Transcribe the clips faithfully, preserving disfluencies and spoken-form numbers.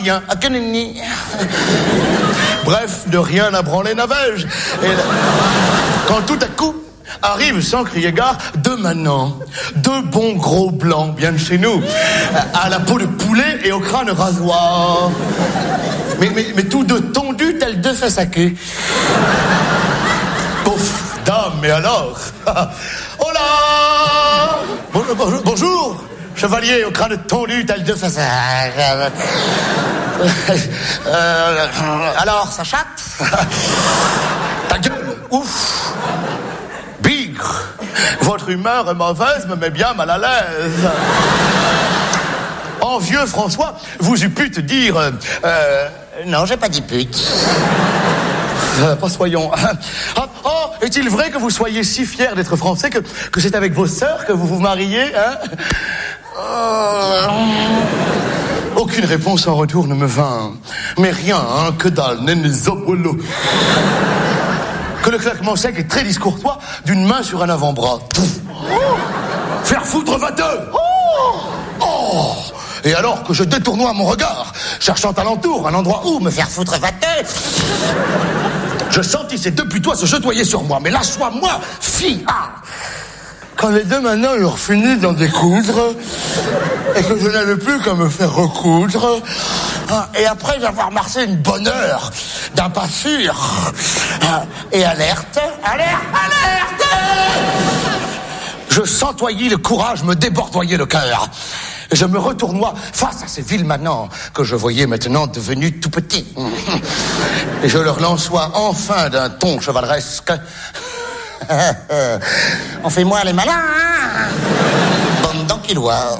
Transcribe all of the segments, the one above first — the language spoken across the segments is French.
rien, à Kenini. Bref, de rien à branler Navège. Et là, quand tout à coup arrive sans crier gare deux manants, deux bons gros blancs, bien de chez nous, à la peau de poulet et au crâne rasoir. Mais, mais, mais tous deux tondus tels deux fesses à queue. Pouf, dame, mais alors? Oh là! Bonjour, bonjour, bonjour, chevalier au crâne tondu tel deux fesses à euh, alors, ça chatte? Ta gueule, ouf! Bigre! Votre humeur est mauvaise, me met bien mal à l'aise. En vieux François, vous eût pu te dire... Euh, euh, non, j'ai pas dit pute. Euh, pas soyons... Oh, oh, est-il vrai que vous soyez si fiers d'être français que, que c'est avec vos sœurs que vous vous mariez, hein? euh... Aucune réponse en retour ne me vint. Mais rien, hein, que dalle, nenezobolo. Que le claquement sec et très discourtois d'une main sur un avant-bras. Oh, faire foutre va-te! Oh, oh. Et alors que je détournois mon regard, cherchant alentour un endroit où me faire foutre va-te, je sentis ces deux putois se chatoyer sur moi. Mais lâche-moi, moi, fille! Ah. Quand les deux maintenant eurent fini d'en découdre, et que je n'avais plus qu'à me faire recoudre, et après avoir marché une bonne heure d'un pas sûr, et alerte, alerte, alerte, je sentoyais le courage me débordoyer le cœur. Je me retournois face à ces vils manants que je voyais maintenant devenus tout petits. Et je leur lançois enfin d'un ton chevaleresque. On fait moi les malins, hein? Bande d'enquilois.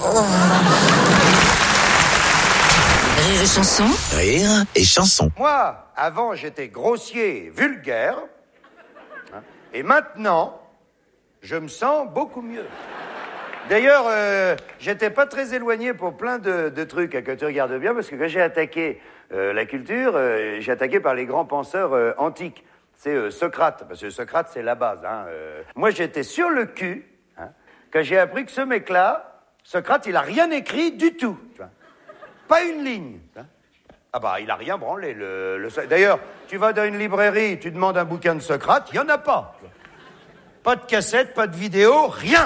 Rire et chanson. Rire et chanson. Moi, avant, j'étais grossier, vulgaire. Hein, et maintenant, je me sens beaucoup mieux. D'ailleurs, euh, j'étais pas très éloigné pour plein de, de trucs, hein, que tu regardes bien, parce que quand j'ai attaqué euh, la culture, euh, j'ai attaqué par les grands penseurs euh, antiques. C'est euh, Socrate, parce que Socrate, c'est la base. Hein, euh. Moi, j'étais sur le cul, hein, quand j'ai appris que ce mec-là, Socrate, il a rien écrit du tout. Tu vois. Pas une ligne. Hein. Ah bah, il a rien branlé. Le, le... D'ailleurs, tu vas dans une librairie, tu demandes un bouquin de Socrate, il y en a pas. Tu vois. Pas de cassette, pas de vidéo, rien.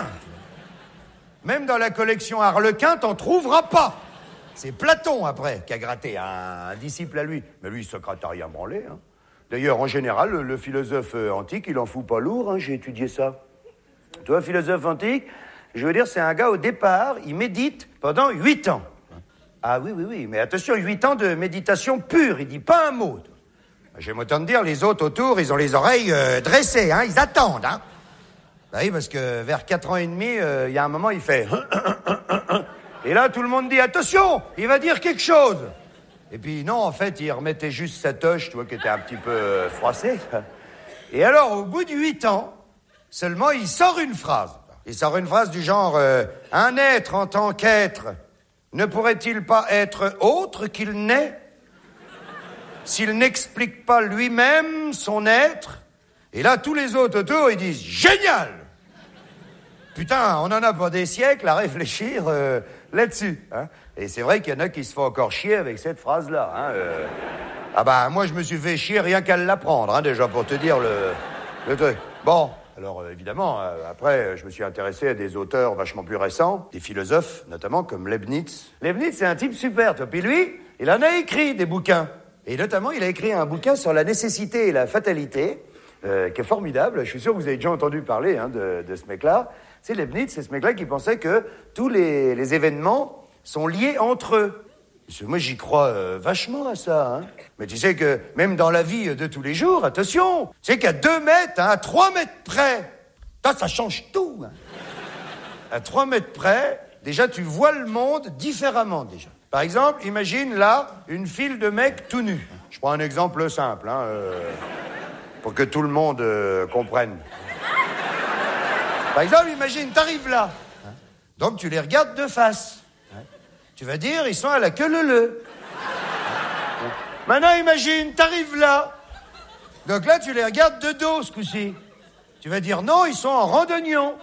Même dans la collection Harlequin, t'en trouveras pas. C'est Platon, après, qui a gratté, un, un disciple à lui. Mais lui, Socrate a rien branlé. Hein. D'ailleurs, en général, le, le philosophe euh, antique, il en fout pas lourd, hein, j'ai étudié ça. Toi, philosophe antique, je veux dire, c'est un gars, au départ, il médite pendant huit ans. Ah oui, oui, oui, mais attention, huit ans de méditation pure, il dit pas un mot. J'aime autant te dire, les autres autour, ils ont les oreilles euh, dressées, hein, ils attendent, hein. Bah oui, parce que vers quatre ans et demi, il euh, y a un moment, il fait... Et là, tout le monde dit, attention, il va dire quelque chose. Et puis, non, en fait, il remettait juste sa toche, tu vois, qui était un petit peu euh, froissée. Et alors, au bout de huit ans, seulement, il sort une phrase. Il sort une phrase du genre, euh, un être en tant qu'être ne pourrait-il pas être autre qu'il n'est s'il n'explique pas lui-même son être? Et là, tous les autres autour, ils disent, génial! Putain, on en a pour des siècles à réfléchir euh, là-dessus. Hein. Et c'est vrai qu'il y en a qui se font encore chier avec cette phrase-là. Hein, euh... Ah bah, moi, je me suis fait chier rien qu'à l'apprendre, hein, déjà, pour te dire le, le truc. Bon, alors, euh, évidemment, euh, après, je me suis intéressé à des auteurs vachement plus récents, des philosophes, notamment, comme Leibniz. Leibniz, c'est un type super, toi. Puis lui, il en a écrit des bouquins. Et notamment, il a écrit un bouquin sur la nécessité et la fatalité, euh, qui est formidable. Je suis sûr que vous avez déjà entendu parler hein, de, de ce mec-là. C'est Leibniz, c'est ce mec-là qui pensait que tous les, les événements sont liés entre eux. Parce que moi, j'y crois euh, vachement à ça. Hein. Mais tu sais que même dans la vie de tous les jours, attention, tu sais qu'à deux mètres, hein, à trois mètres près, ça, ça change tout. Hein. À trois mètres près, déjà, tu vois le monde différemment, déjà. Par exemple, imagine là, une file de mecs tout nus. Je prends un exemple simple, hein, euh, pour que tout le monde euh, comprenne. Par exemple, imagine, t'arrives là. Hein, donc, tu les regardes de face. Hein, tu vas dire, ils sont à la queue leu-leu. Hein, maintenant, imagine, t'arrives là. Donc là, tu les regardes de dos, ce coup-ci. Tu vas dire, non, ils sont en randonnion.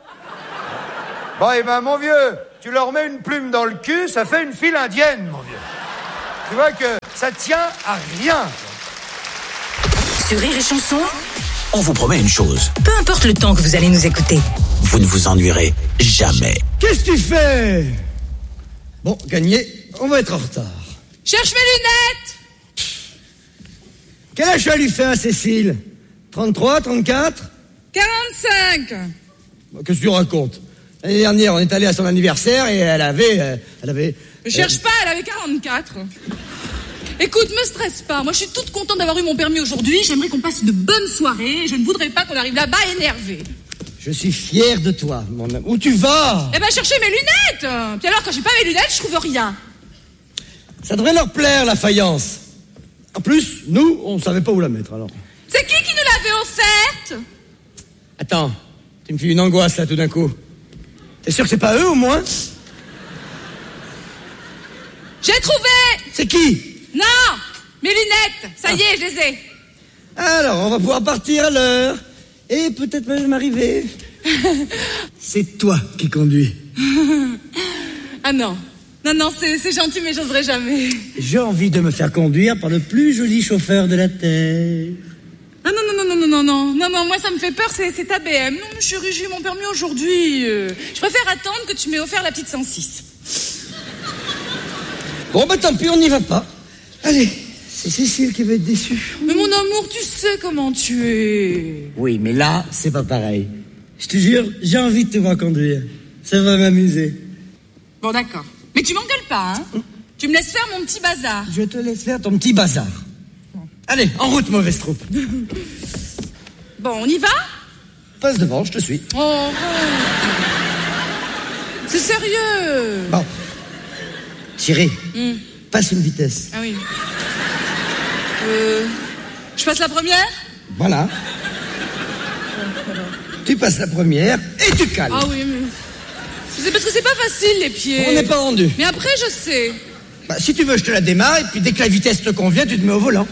Bon, eh ben, mon vieux, tu leur mets une plume dans le cul, ça fait une file indienne, mon vieux. Tu vois que ça tient à rien. Sur Rire et Chanson, On vous promet une chose, peu importe le temps que vous allez nous écouter. vous ne vous ennuierez jamais. Qu'est-ce que tu fais? Bon, gagné, on va être en retard. Cherche mes lunettes. Quel âge tu lui fait à Cécile? trente-trois, trente-quatre? quarante-cinq. Qu'est-ce que tu racontes? L'année dernière, on est allé à son anniversaire et elle avait... euh, elle avait... Je cherche pas, elle avait quarante-quatre. Écoute, me stresse pas. Moi, je suis toute contente d'avoir eu mon permis aujourd'hui. J'aimerais qu'on passe une bonne soirée. Je ne voudrais pas qu'on arrive là-bas énervé. Je suis fier de toi, mon ami. Où tu vas? Eh ben, chercher mes lunettes. Puis alors, quand j'ai pas mes lunettes, je trouve rien. Ça devrait leur plaire, la faïence. En plus, nous, on savait pas où la mettre, alors. C'est qui qui nous l'avait offerte? Attends, tu me fais une angoisse, là, tout d'un coup. T'es sûr que c'est pas eux, au moins? J'ai trouvé. C'est qui? Non, mes lunettes. Ça y est, je les ai. Alors, on va pouvoir partir à l'heure. Et peut-être même arriver. C'est toi qui conduis. Ah non. Non, non, c'est, c'est gentil, mais j'oserais jamais. J'ai envie de me faire conduire par le plus joli chauffeur de la Terre. Ah non, non, non, non, non, non, non, non, moi ça me fait peur, c'est, c'est ta B M. Non, chérie, j'ai eu mon permis aujourd'hui. Euh, je préfère attendre que tu m'aies offert la petite cent six. Bon, bah tant pis, on n'y va pas. Allez, c'est Cécile qui va être déçue. Mais mon amour, tu sais comment tu es. Oui, mais là, c'est pas pareil. Je te jure, j'ai envie de te voir conduire. Ça va m'amuser. Bon, d'accord. Mais tu m'engueules pas, hein. Tu me laisses faire mon petit bazar. Je te laisse faire ton petit bazar. Allez, en route, mauvaise troupe. Bon, on y va? Passe devant, je te suis. Oh, oh. C'est sérieux. Bon. Thierry, Hmm. passe une vitesse. Ah oui. Euh, je passe la première? Voilà. Tu passes la première et tu calmes. Ah oui, mais... C'est parce que c'est pas facile, les pieds. On n'est pas rendu. Mais après, je sais. Bah, si tu veux, je te la démarre et puis dès que la vitesse te convient, tu te mets au volant.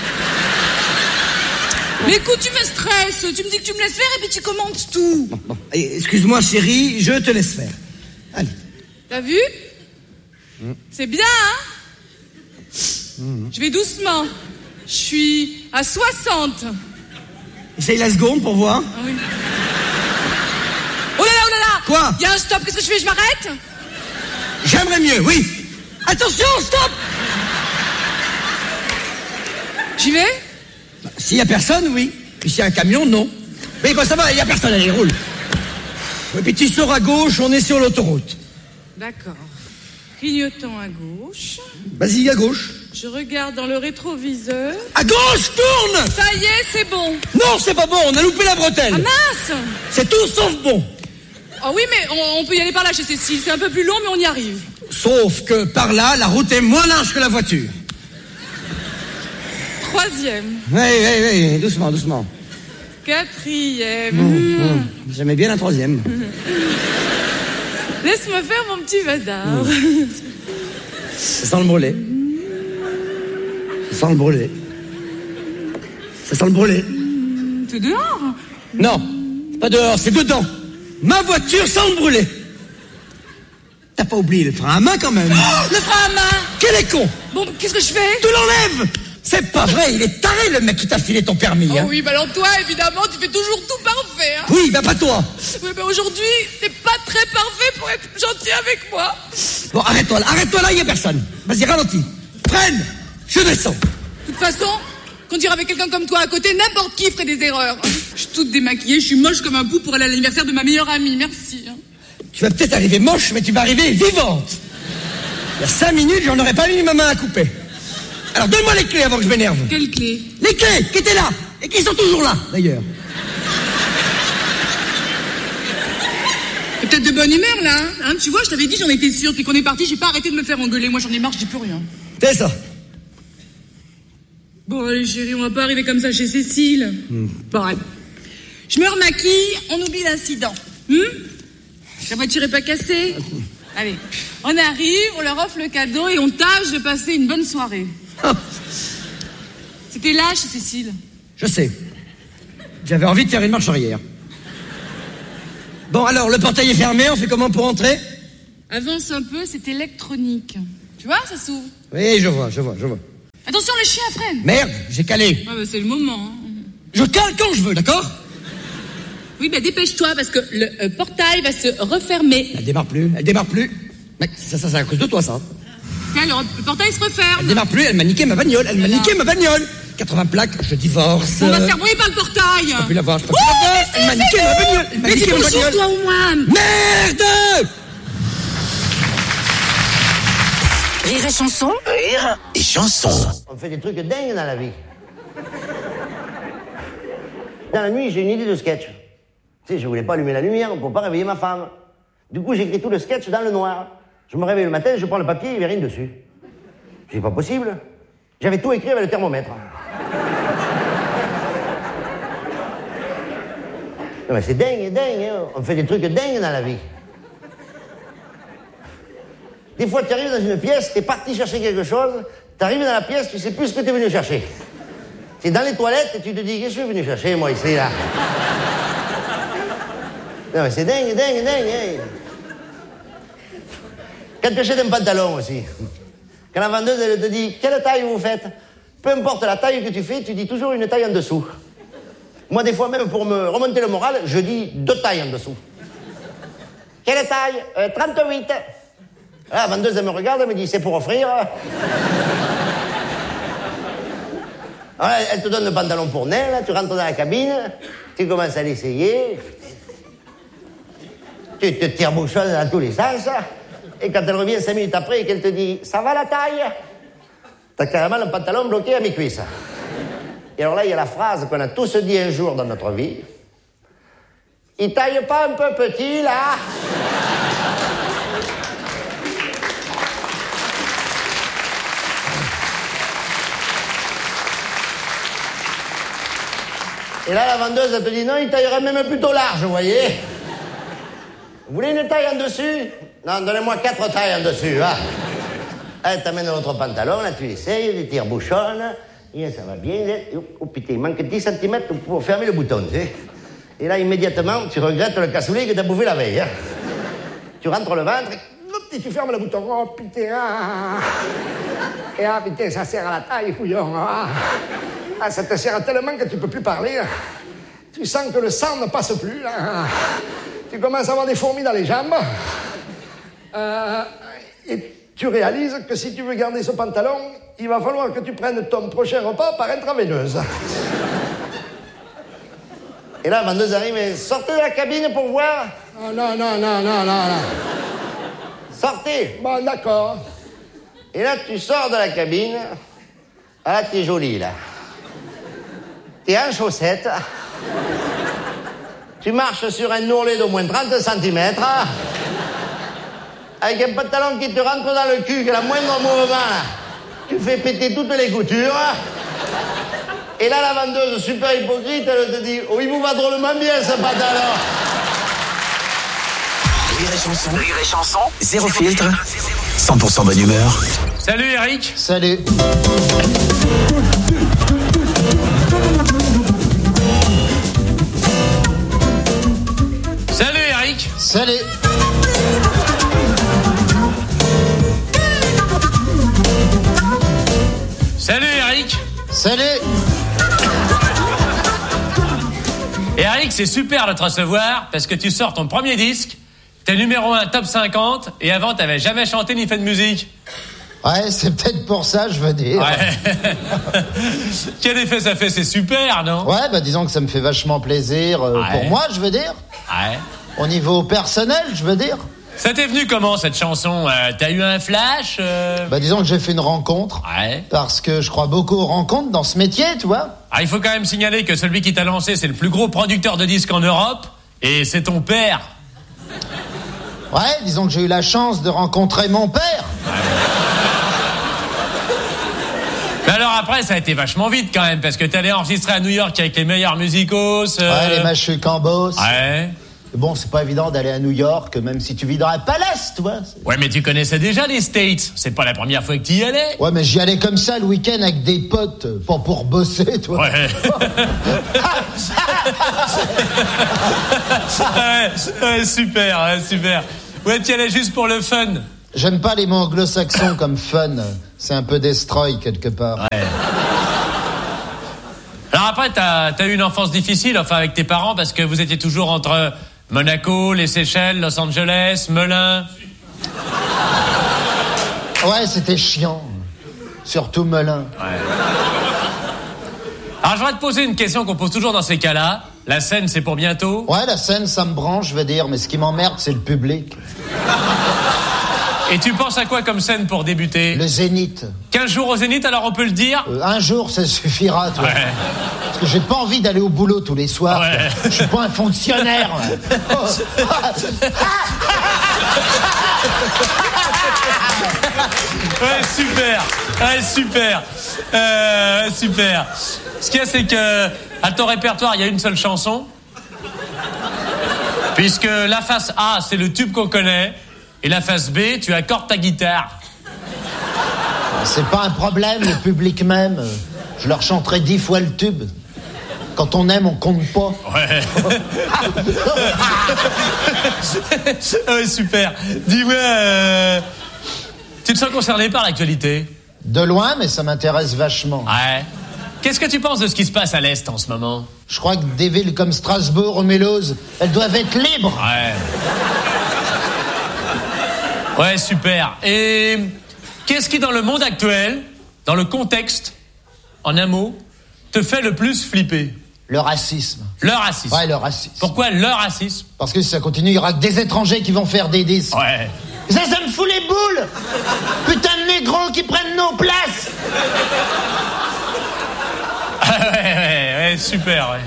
Mais écoute, tu me stresses. Tu me dis que tu me laisses faire et puis tu commentes tout. Bon, bon. Allez, excuse-moi, chérie, je te laisse faire. Allez. T'as vu? C'est bien, hein? Je vais doucement. Je suis à soixante. Essaye la seconde pour voir. Ah oui. Oh là là, oh là là! Quoi? Il y a un stop, qu'est-ce que je fais? Je m'arrête? J'aimerais mieux, oui. Attention, stop! J'y vais? Bah, s'il y a personne, oui. Puis s'il y a un camion, non. Mais bon, ça va, il y a personne, allez, roule. Et puis tu sors à gauche, on est sur l'autoroute. D'accord. Clignotant à gauche. Vas-y, à gauche. Je regarde dans le rétroviseur. À gauche, tourne! Ça y est, c'est bon. Non, c'est pas bon, on a loupé la bretelle. Ah mince! C'est tout sauf bon. Oh oui, mais on, on peut y aller par là chez Cécile. C'est un peu plus long, mais on y arrive. Sauf que par là, la route est moins large que la voiture. Troisième. Oui, oui, oui, doucement, doucement. Quatrième. Mmh, mmh. J'aimais bien la troisième. Laisse-moi faire mon petit bazar. Mmh. Ça sent le brûlé. Ça sent le brûlé. Ça sent le brûlé. T'es dehors? Non, c'est pas dehors, c'est dedans. Ma voiture sent le brûlé. T'as pas oublié le frein à main quand même? Oh, le frein à main! Quel est con! Bon, qu'est-ce que je fais? Tu l'enlèves! C'est pas vrai, il est taré le mec qui t'a filé ton permis. Oh hein. oui, bah alors toi, évidemment, tu fais toujours tout parfait. Hein. Oui, bah pas toi. Oui, bah aujourd'hui, t'es pas très parfait pour être gentil avec moi. Bon, arrête-toi là, arrête-toi là, il y a personne. Vas-y, ralentis. Freine, je descends. De toute façon, conduire avec quelqu'un comme toi à côté, n'importe qui ferait des erreurs. Je suis toute démaquillée, je suis moche comme un pou pour aller à l'anniversaire de ma meilleure amie, merci. Hein. Tu vas peut-être arriver moche, mais tu vas arriver vivante. Il y a cinq minutes, j'en aurais pas mis ma main à couper. Alors donne-moi les clés avant que je m'énerve. Quelles clés? Les clés qui étaient là et qui sont toujours là, d'ailleurs. T'es peut-être de bonne humeur là, hein, hein. Tu vois, je t'avais dit, j'en étais sûre. Puis qu'on est parti, j'ai pas arrêté de me faire engueuler. Moi, j'en ai marre, je dis plus rien. C'est ça. Bon, allez, chérie, on va pas arriver comme ça chez Cécile. Mmh. Bon, allez. Je me remaquille, on oublie l'incident. Hum La voiture est pas cassée. Allez, on arrive, on leur offre le cadeau et on tâche de passer une bonne soirée. C'était là chez Cécile. Je sais. J'avais envie de faire une marche arrière. Bon, alors, le portail est fermé, on fait comment pour entrer? Avance un peu, c'est électronique. Tu vois, ça s'ouvre. Oui, je vois, je vois, je vois. Attention, le chien freine. Merde, j'ai calé. Ouais, bah, c'est le moment. Hein. Je cale quand je veux, d'accord? Oui, bah dépêche-toi, parce que le euh, portail va se refermer. Elle démarre plus, elle démarre plus. Mec, ça, ça, c'est à cause de toi, ça. Tiens, le, le portail se referme. Elle démarre plus, elle m'a niqué ma bagnole, elle m'a niqué ma bagnole. quatre-vingts plaques, je divorce. On va se faire brouiller par le portail. Je peux plus la voir, je peux plus la voir. Elle m'a niqué ma bagnole. Elle m'a Mais niqué dis ma bonjour, bagnole. toi, au moins. Merde! Rire et chanson. Rire et chanson. On fait des trucs dingues dans la vie. Dans la nuit, j'ai une idée de sketch. Tu sais, je voulais pas allumer la lumière pour pas réveiller ma femme. Du coup, j'écris tout le sketch dans le noir. Je me réveille le matin, je prends le papier, il n'y avait rien dessus. C'est pas possible. J'avais tout écrit avec le thermomètre. Non, mais c'est dingue, dingue. Hein. On fait des trucs dingues dans la vie. Des fois, tu arrives dans une pièce, tu es parti chercher quelque chose, tu arrives dans la pièce, tu sais plus ce que tu es venu chercher. Tu es dans les toilettes et tu te dis, qu'est-ce que je suis venu chercher, moi, ici, là? Non, mais c'est dingue, dingue, dingue. Hein. Quand tu achètes un pantalon aussi, quand la vendeuse, elle te dit, quelle taille vous faites? Peu importe la taille que tu fais, tu dis toujours une taille en dessous. Moi, des fois, même pour me remonter le moral, je dis deux tailles en dessous. Quelle taille? euh, trente-huit. La vendeuse, elle me regarde, elle me dit, c'est pour offrir. Alors, elle te donne le pantalon pour nain, là, tu rentres dans la cabine, tu commences à l'essayer, tu te tire-bouchonnes dans tous les sens, et quand elle revient cinq minutes après et qu'elle te dit, ça va la taille? T'as carrément le pantalon bloqué à mes cuisses. Et alors là, il y a la phrase qu'on a tous dit un jour dans notre vie. Il taille pas un peu petit, là? Et là, la vendeuse, elle te dit, non, il taillerait même plutôt large, vous voyez. Vous voulez une taille en dessus? Non, donnez-moi quatre tailles en dessus, va. Elle t'amène l'autre pantalon, là, tu essayes, tu tires bouchonne, et ça va bien. Oh putain, il manque dix centimètres pour fermer le bouton, tu sais. Et là, immédiatement, tu regrettes le cassoulet que t'as bouffé la veille. Hein. Tu rentres le ventre, et tu fermes le bouton. Oh putain, ah. Et ah putain, ça serre à la taille, couillon. Ah. Ah, ça te serre tellement que tu peux plus parler. Tu sens que le sang ne passe plus, là. Tu commences à avoir des fourmis dans les jambes. Euh, et tu réalises que si tu veux garder ce pantalon, il va falloir que tu prennes ton prochain repas par intraveineuse. Et là, la vendeuse arrive et sortez de la cabine pour voir. Oh, non, non, non, non, non, non. Sortez. Bon, d'accord. Et là, tu sors de la cabine. Ah, là, t'es jolie, là. T'es en chaussettes. Tu marches sur un ourlet d'au moins trente centimètres. Avec un pantalon qui te rentre dans le cul, que la moindre mouvement, là, tu fais péter toutes les coutures. Et là, la vendeuse, super hypocrite, elle te dit, oh, il vous va drôlement bien, ce pantalon. Rire et chanson. Rire et chanson. Zéro filtre. cent pour cent bonne humeur. Salut Eric. Salut. Salut Eric. Salut. Salut Eric. Salut. Eric, c'est super de te recevoir parce que tu sors ton premier disque, t'es numéro un top cinquante et avant t'avais jamais chanté ni fait de musique. Ouais, c'est peut-être pour ça, je veux dire. Ouais. Quel effet ça fait? C'est super, non? Ouais, bah disons que ça me fait vachement plaisir euh, Ouais. pour moi, je veux dire. Ouais. Au niveau personnel, je veux dire. Ça t'est venu comment cette chanson? euh, T'as eu un flash euh... Bah disons que j'ai fait une rencontre. Ouais. Parce que je crois beaucoup aux rencontres dans ce métier, tu vois. Ah, il faut quand même signaler que celui qui t'a lancé, c'est le plus gros producteur de disques en Europe et c'est ton père. Ouais, disons que j'ai eu la chance de rencontrer mon père. Mais alors après, ça a été vachement vite quand même, parce que t'es allé enregistrer à New York avec les meilleurs musicos. Euh... Ouais, les machus Cambos. Ouais. Bon, c'est pas évident d'aller à New York, même si tu vis dans un palace, tu vois. Ouais, mais tu connaissais déjà les States. C'est pas la première fois que tu y allais. Ouais, mais j'y allais comme ça le week-end avec des potes, pas pour bosser, tu vois. Ouais. ouais, ouais, super, ouais, super. Ouais, tu y allais juste pour le fun. J'aime pas les mots anglo-saxons comme fun. C'est un peu destroy quelque part. Ouais. Alors après, t'as, t'as eu une enfance difficile, enfin avec tes parents, parce que vous étiez toujours entre Monaco, les Seychelles, Los Angeles, Melun. Ouais, c'était chiant. Surtout Melun. Ouais. Alors je voudrais te poser une question qu'on pose toujours dans ces cas-là. La scène, c'est pour bientôt? Ouais, la scène, ça me branche, je veux dire, mais ce qui m'emmerde, c'est le public. Et tu penses à quoi comme scène pour débuter? Le Zénith. quinze jours au Zénith, alors on peut le dire? euh, Un jour, ça suffira, toi. Ouais. Parce que j'ai pas envie d'aller au boulot tous les soirs. Ouais. Je suis pas un fonctionnaire. Ouais, super. Ouais, super. Euh, super. Ce qu'il y a, c'est que à ton répertoire, il y a une seule chanson. Puisque la face A, c'est le tube qu'on connaît. Et la face B, tu accordes ta guitare. C'est pas un problème, le public même. Je leur chanterai dix fois le tube. Quand on aime, on compte pas. Ouais. Ouais, super. Dis-moi, euh, tu te sens concerné par l'actualité? De loin, mais ça m'intéresse vachement. Ouais. Qu'est-ce que tu penses de ce qui se passe à l'Est en ce moment? Je crois que des villes comme Strasbourg ou Mulhouse, elles doivent être libres. Ouais. Ouais, super. Et qu'est-ce qui, dans le monde actuel, dans le contexte, en un mot, te fait le plus flipper? Le racisme. Le racisme. Ouais, le racisme. Pourquoi le racisme? Parce que si ça continue, il y aura que des étrangers qui vont faire des disques. Ouais. Ça, ça me fout les boules. Putain de négros qui prennent nos places. Ah ouais, ouais, ouais, super, ouais.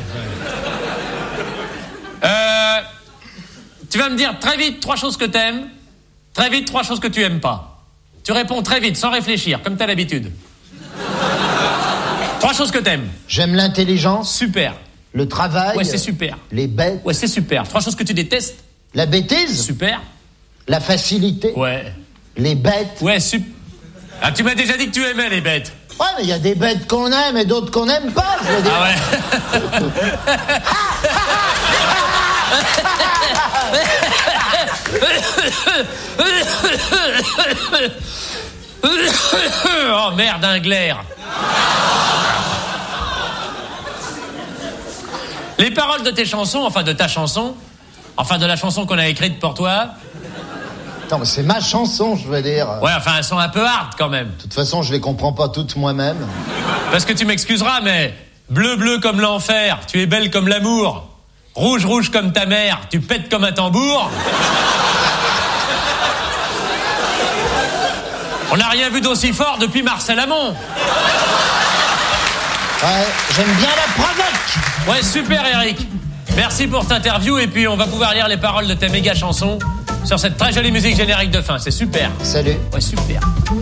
Euh, tu vas me dire très vite trois choses que t'aimes, très vite trois choses que tu aimes pas. Tu réponds très vite, sans réfléchir, comme t'as l'habitude. Trois choses que t'aimes. J'aime l'intelligence. Super. Le travail. Ouais, c'est super. Les bêtes. Ouais, c'est super. Trois choses que tu détestes. La bêtise. Super. La facilité. Ouais. Les bêtes. Ouais, super. Ah, tu m'as déjà dit que tu aimais les bêtes. Ouais, mais il y a des bêtes qu'on aime et d'autres qu'on n'aime pas, je veux dire. Ah ouais. Oh merde, un glaire. Les paroles de tes chansons, enfin de ta chanson, enfin de la chanson qu'on a écrite pour toi. Non, mais c'est ma chanson, je veux dire. Ouais, enfin elles sont un peu hard quand même. De toute façon, je les comprends pas toutes moi-même. Parce que tu m'excuseras, mais bleu bleu comme l'enfer, tu es belle comme l'amour. Rouge rouge comme ta mère, tu pètes comme un tambour. On n'a rien vu d'aussi fort depuis Marcel Amont. Ouais, j'aime bien la provoque. Ouais, super Eric. Merci pour cette interview et puis on va pouvoir lire les paroles de ta méga chanson sur cette très jolie musique générique de fin. C'est super. Salut. Ouais, super.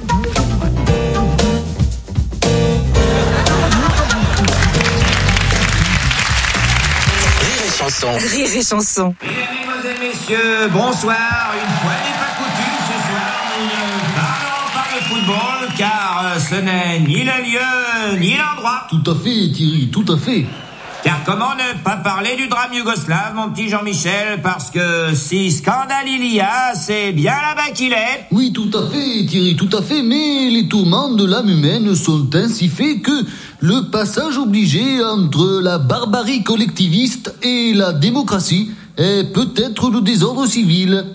Rire et chanson. Rire et chanson. Mesdames et messieurs, bonsoir. Une fois n'est pas coutume, ce soir, nous ne parlons pas de football, car euh, ce n'est ni le lieu, ni l'endroit. Tout à fait, Thierry, tout à fait. Car comment ne pas parler du drame yougoslave, mon petit Jean-Michel, parce que si scandale il y a, c'est bien là-bas qu'il est. Oui, tout à fait, Thierry, tout à fait, mais les tourments de l'âme humaine sont ainsi faits que le passage obligé entre la barbarie collectiviste et la démocratie est peut-être le désordre civil.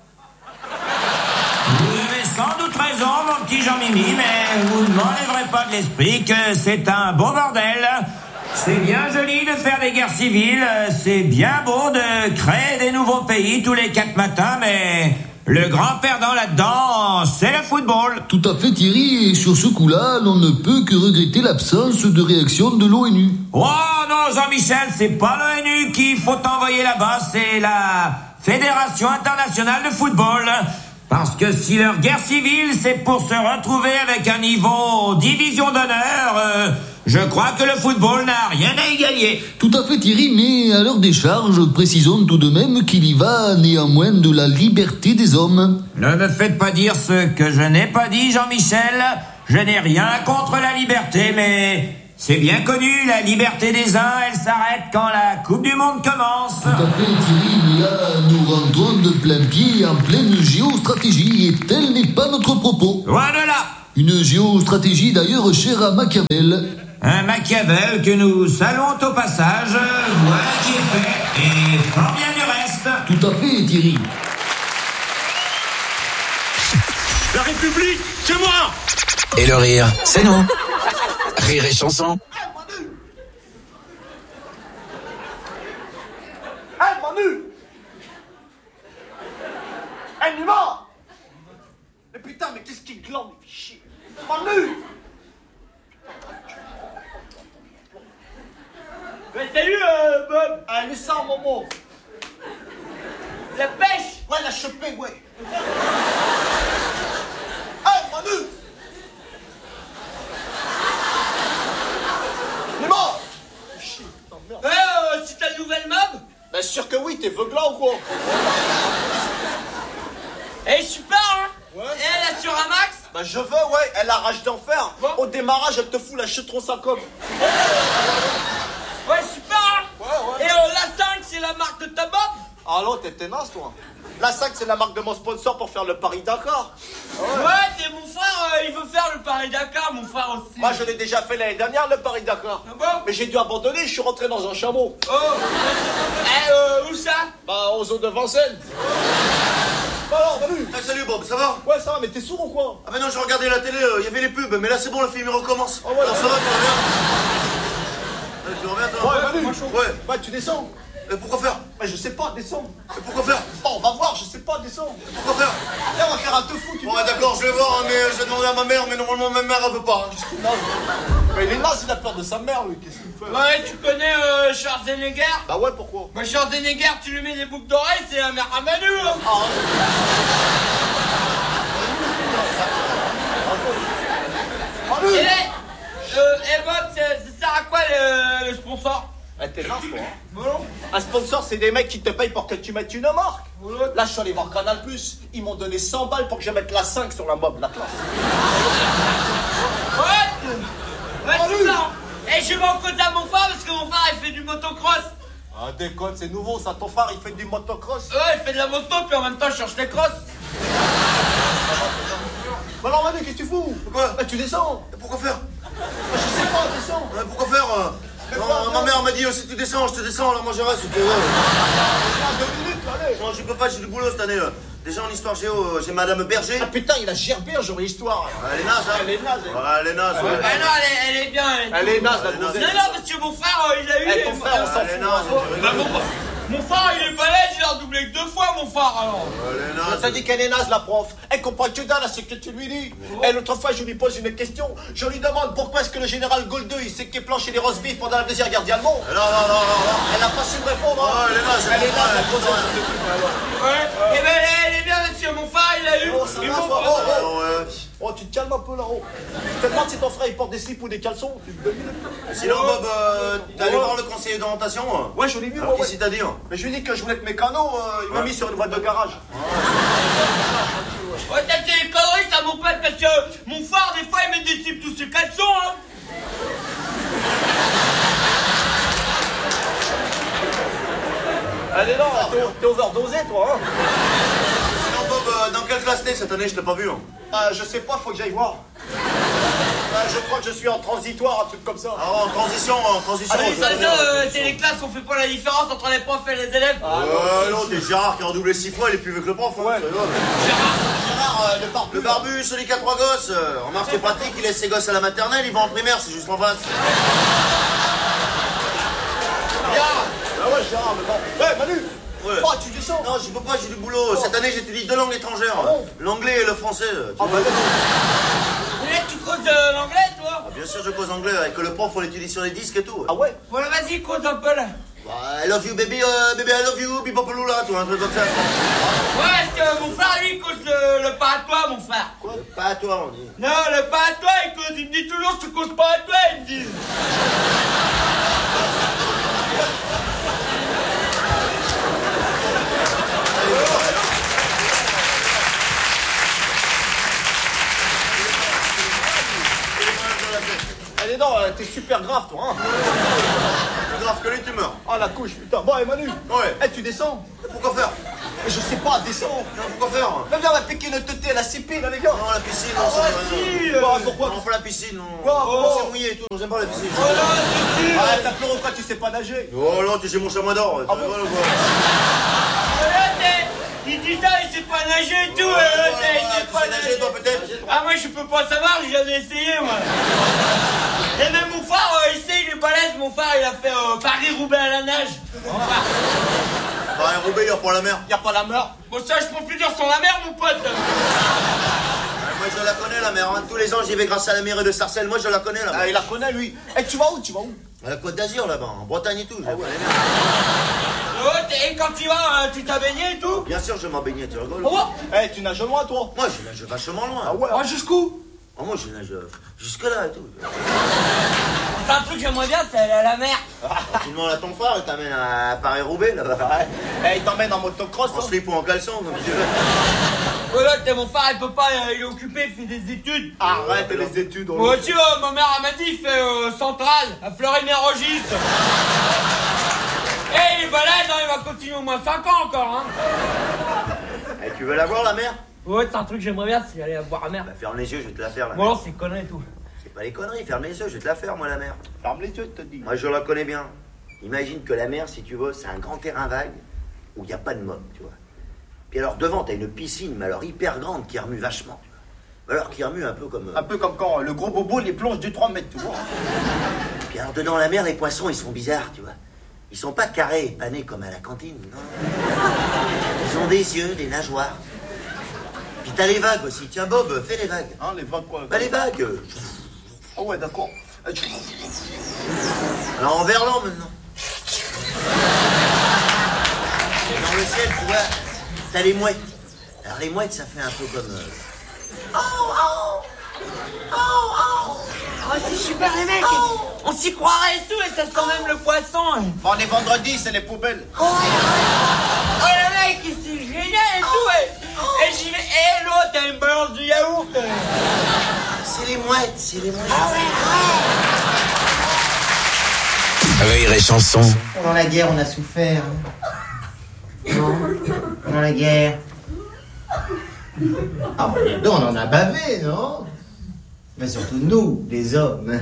Vous avez sans doute raison, mon petit Jean-Mimi, mais vous ne m'enlèverez pas de l'esprit que c'est un beau bordel. C'est bien joli de faire des guerres civiles, c'est bien beau de créer des nouveaux pays tous les quatre matins, mais le grand perdant là-dedans, c'est le football. Tout à fait, Thierry, et sur ce coup-là, l'on ne peut que regretter l'absence de réaction de l'ONU. Oh non, Jean-Michel, c'est pas l'ONU qu'il faut envoyer là-bas, c'est la Fédération internationale de football. Parce que si leur guerre civile, c'est pour se retrouver avec un niveau division d'honneur, euh, je crois que le football n'a rien à y gagner. Tout à fait, Thierry, mais à leur décharge, précisons tout de même qu'il y va néanmoins de la liberté des hommes. Ne me faites pas dire ce que je n'ai pas dit, Jean-Michel. Je n'ai rien contre la liberté, mais C'est bien connu, la liberté des uns, elle s'arrête quand la Coupe du Monde commence. Tout à fait, Thierry, mais là, nous rentrons de plein pied en pleine géostratégie, et tel n'est pas notre propos. Loin de là. Une géostratégie d'ailleurs chère à Machiavel. Un Machiavel que nous saluons au passage, voilà qui est fait, et fort bien du reste. Tout à fait, Thierry. La République, c'est moi. Et le rire, c'est nous. Rire et chanson. Hey, Manu! Hey, Numa! Mais putain, mais qu'est-ce qui glande, il fait chier! Manu! Mais salut, euh, Bob! Ah, laisse ça un moment! La pêche! Ouais, la chopée, ouais! Hey, Manu! Numa! Chier, putain, merde! Ouais, euh, c'est ta nouvelle mob? Bah sûr que oui, t'es veuglant ou quoi? Elle est super, hein? Ouais. Et elle assure un max? Bah je veux, ouais, elle a rage d'enfer. Bon. Au démarrage, elle te fout la chutron sa com. Ouais, super, hein? Ouais, ouais. Et euh, la cinq, c'est la marque de ta mob? Ah non, t'es tenace, toi. La cinq, c'est la marque de mon sponsor pour faire le Paris-Dakar. Ouais, ouais t'es mon frère, euh, il veut faire le Paris-Dakar, mon frère aussi. Moi, je l'ai déjà fait l'année dernière, le Paris-Dakar. Ah bon? Mais j'ai dû abandonner, je suis rentré dans un chameau. Oh. Eh, euh, où ça? Bah, aux eaux de Vincennes. Bah alors, Manu. Ah, salut Bob, ça va? Ouais, ça va, mais t'es sourd ou quoi? Ah, mais non, je regardais la télé, il euh, y avait les pubs, mais là c'est bon, le film il recommence. Ah ouais, alors ça va, tu reviens? Allez, tu reviens, toi? Ouais, Manu. Ouais. Bah, tu descends. Et pourquoi faire? Bah, je sais pas, descends. Et pourquoi faire? Oh, on va voir, je sais pas, descends. Pourquoi faire? Viens, on va faire un tofu, tu Bon, ouais, d'accord, je vais voir, hein, mais je vais demander à ma mère, mais normalement ma mère elle veut pas. Hein. Mais il est naze, il a peur de sa mère, lui, qu'est-ce qu'il me fait? Ouais, tu connais euh, Schwarzenegger? Bah ouais, pourquoi? Bah, Schwarzenegger, tu lui mets des boucles d'oreilles, c'est la mère à Manu, hein. Ah, Et là, euh, eh Bob, ça sert à quoi le, le sponsor? Ah, t'es naze, toi, hein? Bon. Un sponsor, c'est des mecs qui te payent pour que tu mettes une marque. Là, je suis allé voir Canal plus. Ils m'ont donné cent balles pour que je mette la cinq sur la mob, la classe. Ouais, ouais, c'est ça. Et je vais en cause à mon frère parce que mon frère, il fait du motocross. Ah, déconne, c'est nouveau, ça. Ton frère, il fait du motocross. Ouais, il fait de la moto, puis en même temps, il cherche les crosses. Bah alors, Manu, qu'est-ce que tu fous? Pourquoi? Bah, tu descends. Et pourquoi faire? Bah, je sais pas, descends. Ouais, pourquoi faire? euh Mais non, quoi, ma quoi mère m'a dit, oh, si tu descends, je te descends, alors moi je reste. Ouais. Ah, deux minutes, allez. Non, je peux pas, j'ai du boulot cette année. euh. Déjà en histoire géo, euh, j'ai Madame Berger. Ah, putain, il a gerbé un jour histoire. Ah, elle est naze, hein? Elle est naze, elle. Ouais, elle est naze, ouais. Ah non, elle est, elle est bien. Elle est, Elle est naze, la Elle est naze. gonzesse. Non, non, parce que mon frère, euh, il a eu... Eh, ton frère, on s'en Elle est fout. naze, hein. tu Bah, rigoles. mon, mon frère, il est balèze, il a redoublé que deux fois, mon frère, alors. Elle est Je naze. t'ai dit qu'elle est naze, la prof. Elle comprend que dalle à ce que tu lui dis. Et l'autre fois, je lui pose une question. Je lui demande pourquoi est-ce que le général Goldeux, il s'est planché les roast beef pendant la deuxième guerre mondiale. Non, non, non, non, non. Elle n'a pas su me répondre. Oh, hein. elle est naze, Elle est naze, la elle grosse. Ouais. Et ben, elle est bien, monsieur, mon frère, il a eu... Oh, ça Et va, mon toi. frère- Oh, oh. Oh, ouais. Oh, tu te calmes un peu là-haut. Je te demande si ton frère il porte des slips ou des caleçons. Tu me donnes une- Sinon, Bob, euh, t'es allé voir le conseiller d'orientation? euh Ouais, je l'ai vu, Alors, ouais, qu'est-ce qu'il t'a dit? hein Mais je lui ai dit que je voulais que mes canaux, euh, il m'a Ouais. mis sur une voie de garage. Ouais, ça c'est des conneries, ça, mon pote, parce que mon frère, des fois, il met des slips tous ses caleçons, hein. Allez, non, t'es- t'es overdosé, toi, hein. Sinon, Bob, euh, dans quelle classe t'es cette année? Je t'ai pas vu. Hein. Ah, je sais pas, faut que j'aille voir. Ah, je crois que je suis en transitoire, un truc comme ça. Ah, en transition, en transition. Ah, je mais ça, connais, ça, ouais. euh, c'est les classes, on fait pas la différence entre les profs et les élèves. Ouais, non, t'es Gérard qui a redoublé six fois, il est plus vieux que le prof. Hein. Ouais. Ça va. Gérard, euh, le barbu. Le barbu, celui qui a trois gosses. euh, Remarque, c'est pratique, il laisse ses gosses à la maternelle, il va en primaire, c'est juste en face. Gérard. Ah ouais, Gérard, mais bon. Ouais, Manu. Ouais. Oh, tu descends. Non, j'y peux pas, j'ai du boulot. Cette année, j'étudie deux langues étrangères. Ah bon L'anglais et le français. tu Ah vois. bah, Et là, tu causes euh, l'anglais, toi? Ah, bien sûr, je cause anglais, avec le prof, on l'étudie sur les disques et tout. ah ouais. Voilà, vas-y, cause un peu, là. Bah, I love you, baby, euh, baby, I love you, bibopalula, tu vois, un truc comme ça. Ouais, parce que mon frère, lui, il cause le, le pas à toi, mon frère. Quoi? Pas à toi, on dit. Non, le pas à toi, il cause, il me dit toujours, tu causes pas à toi, il me dit. Elle est les dents, euh, t'es super grave, toi, hein. Plus grave que les tumeurs. Ah, la couche, putain. Bon, et Manu. Ouais. Eh, tu descends. Pourquoi faire? Mais je sais pas, descends. Non, pourquoi faire? Mais viens, on va piquer notre teuté à la C P, là, les gars. Non, la piscine, non, Ah, ça si, me- euh, non. pourquoi? Non, pas la piscine, non. Quoi? Oh, Oh. c'est mouillé et tout, j'aime pas la piscine. Oh là, c'est sûr. Ah, t'as pleuré ou quoi? Tu sais pas nager. Oh là, tu sais mon chamois d'or. Ah bon? Il dit ça, il sait pas nager et tout, euh, il sait pas nager. toi peut-être? Ah, moi je peux pas savoir, j'ai jamais essayé, moi. Et même mon phare, euh, il sait, il est balèze, mon phare, il a fait euh, Paris-Roubaix à la nage. Enfin, Bah, un Roubaix, il y a pas la mer. Y a pas la mer. bon, ça, je peux plus dire sur la mer, mon pote. Moi, je la connais, la mer. Hein. Tous les ans, j'y vais grâce à la mairie de Sarcelles. Moi, je la connais, la mer. Ah, il la connaît, lui. Eh, tu vas où? Tu vas où? À la Côte d'Azur, là-bas, en Bretagne et tout. Je la vois, Oh, t'es- et quand tu vas, euh, tu t'as baigné et tout? Bien sûr, je m'en baignais, tu rigoles? Oh, eh, tu nages loin, toi. Moi, je nage vachement loin. Ah ouais? Ah, jusqu'où? Oh, moi, je nage euh, jusque-là et tout. C'est un truc que j'aimerais bien, c'est aller à la mer. Alors, tu demandes à ton frère, il t'amène à Paris-Roubaix, là-bas. Eh, il t'emmène en motocross, En hein. slip ou en caleçon, comme tu veux. Voilà, t'es mon frère, il peut pas, euh, il est occupé, il fait des études. Arrête les études. on Moi le- aussi, euh, ma mère, elle m'a dit, il fait euh, centrale, à Fleury-Mérogis. Eh, il est balèze, hein, il va continuer au moins cinq ans encore, hein. Eh, tu veux la voir, la mer? Ouais, c'est un truc que j'aimerais bien, c'est aller voir la mer. Bah, ferme les yeux, je vais te la faire, la Bon, mer. alors, c'est conneries et tout. C'est pas les conneries, ferme les yeux, je vais te la faire, moi, la mer. Ferme les yeux, te dis. Moi, je la connais bien. Imagine que la mer, si tu veux, c'est un grand terrain vague où il n'y a pas de mob, tu vois. Puis alors, devant, t'as une piscine, mais alors hyper grande, qui remue vachement. Alors, qui remue un peu comme... euh, Un peu comme quand euh, le gros bobo les plonge du trois mètres, tu vois. Puis alors, dedans la mer, les poissons, ils sont bizarres, tu vois. Ils sont pas carrés et panés comme à la cantine, non. Ils ont des yeux, des nageoires. Puis t'as les vagues aussi. Tiens, Bob, fais les vagues. Hein, les vagues quoi? Bah, les vagues. Ah ouais, d'accord. Euh, Alors, en verlan, maintenant. Et dans le ciel, tu vois, t'as les mouettes. Alors, les mouettes, ça fait un peu comme... euh, Oh, oh Oh, oh Oh, c'est super, les mecs. On s'y croirait et tout, et ça sent même le poisson. Bon, on est vendredi, c'est les poubelles. Oh, oh le mec, c'est génial et tout, et, et j'y vais, et l'autre, t'as une balance de yaourt. C'est les mouettes, c'est les mouettes. Ah ouais, Rire et chanson. Pendant la guerre, on a souffert. Non, pendant la guerre. Ah, bah, les deux, on en a bavé, non? Mais surtout nous, les hommes.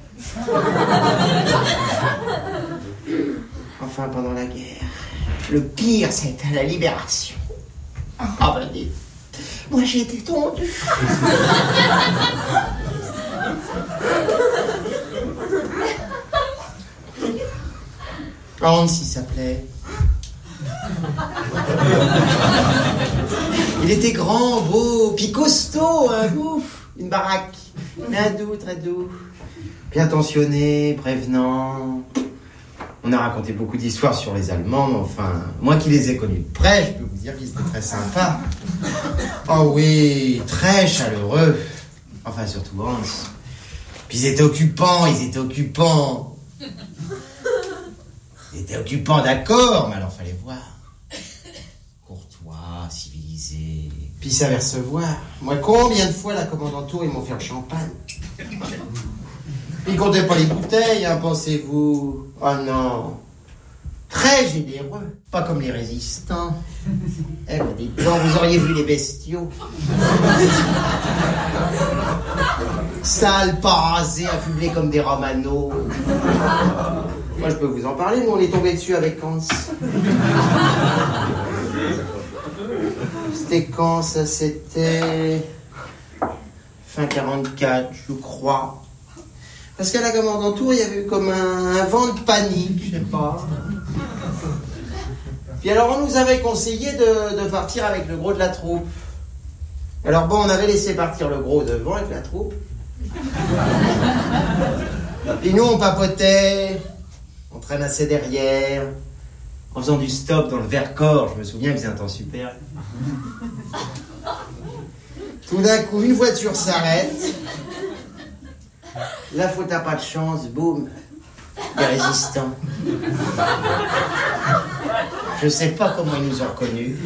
Enfin, pendant la guerre. Le pire, c'était la libération. Ah, bah, dis. Moi, j'ai été tondu. Hans, il s'appelait. Il était grand, beau, puis costaud, un ouf, une baraque. Bien doux, très doux. Bien attentionné, prévenant. On a raconté beaucoup d'histoires sur les Allemands, mais enfin, moi qui les ai connus de près, je peux vous dire qu'ils étaient très sympas. Oh oui, très chaleureux. Enfin, surtout Hans. Puis ils étaient occupants, ils étaient occupants. Ils étaient occupants, d'accord, mais alors fallait voir. Courtois, civilisé. Puis ils savaient recevoir. Moi, combien de fois la commandanture, ils m'ont fait le champagne. Ils comptaient pas les bouteilles, hein, pensez-vous. Oh non. Très généreux. Pas comme les résistants. Eh ben, dites donc, vous auriez vu les bestiaux. Sales, pas rasés, affublés comme des romanos. Moi, je peux vous en parler, nous, on est tombé dessus avec Hans. C'était quand, ça? C'était... fin quarante-quatre, je crois. Parce qu'à la commandanture, il y avait eu comme un, un vent de panique, je sais pas. Puis alors, on nous avait conseillé de, de partir avec le gros de la troupe. Alors bon, on avait laissé partir le gros devant avec la troupe. Puis nous, on papotait, on traînassait derrière, en faisant du stop dans le Vercors. Je me souviens, il faisait un temps super. Tout d'un coup, une voiture s'arrête. La faute à pas de chance, boum, des résistants. Je sais pas comment ils nous ont reconnus.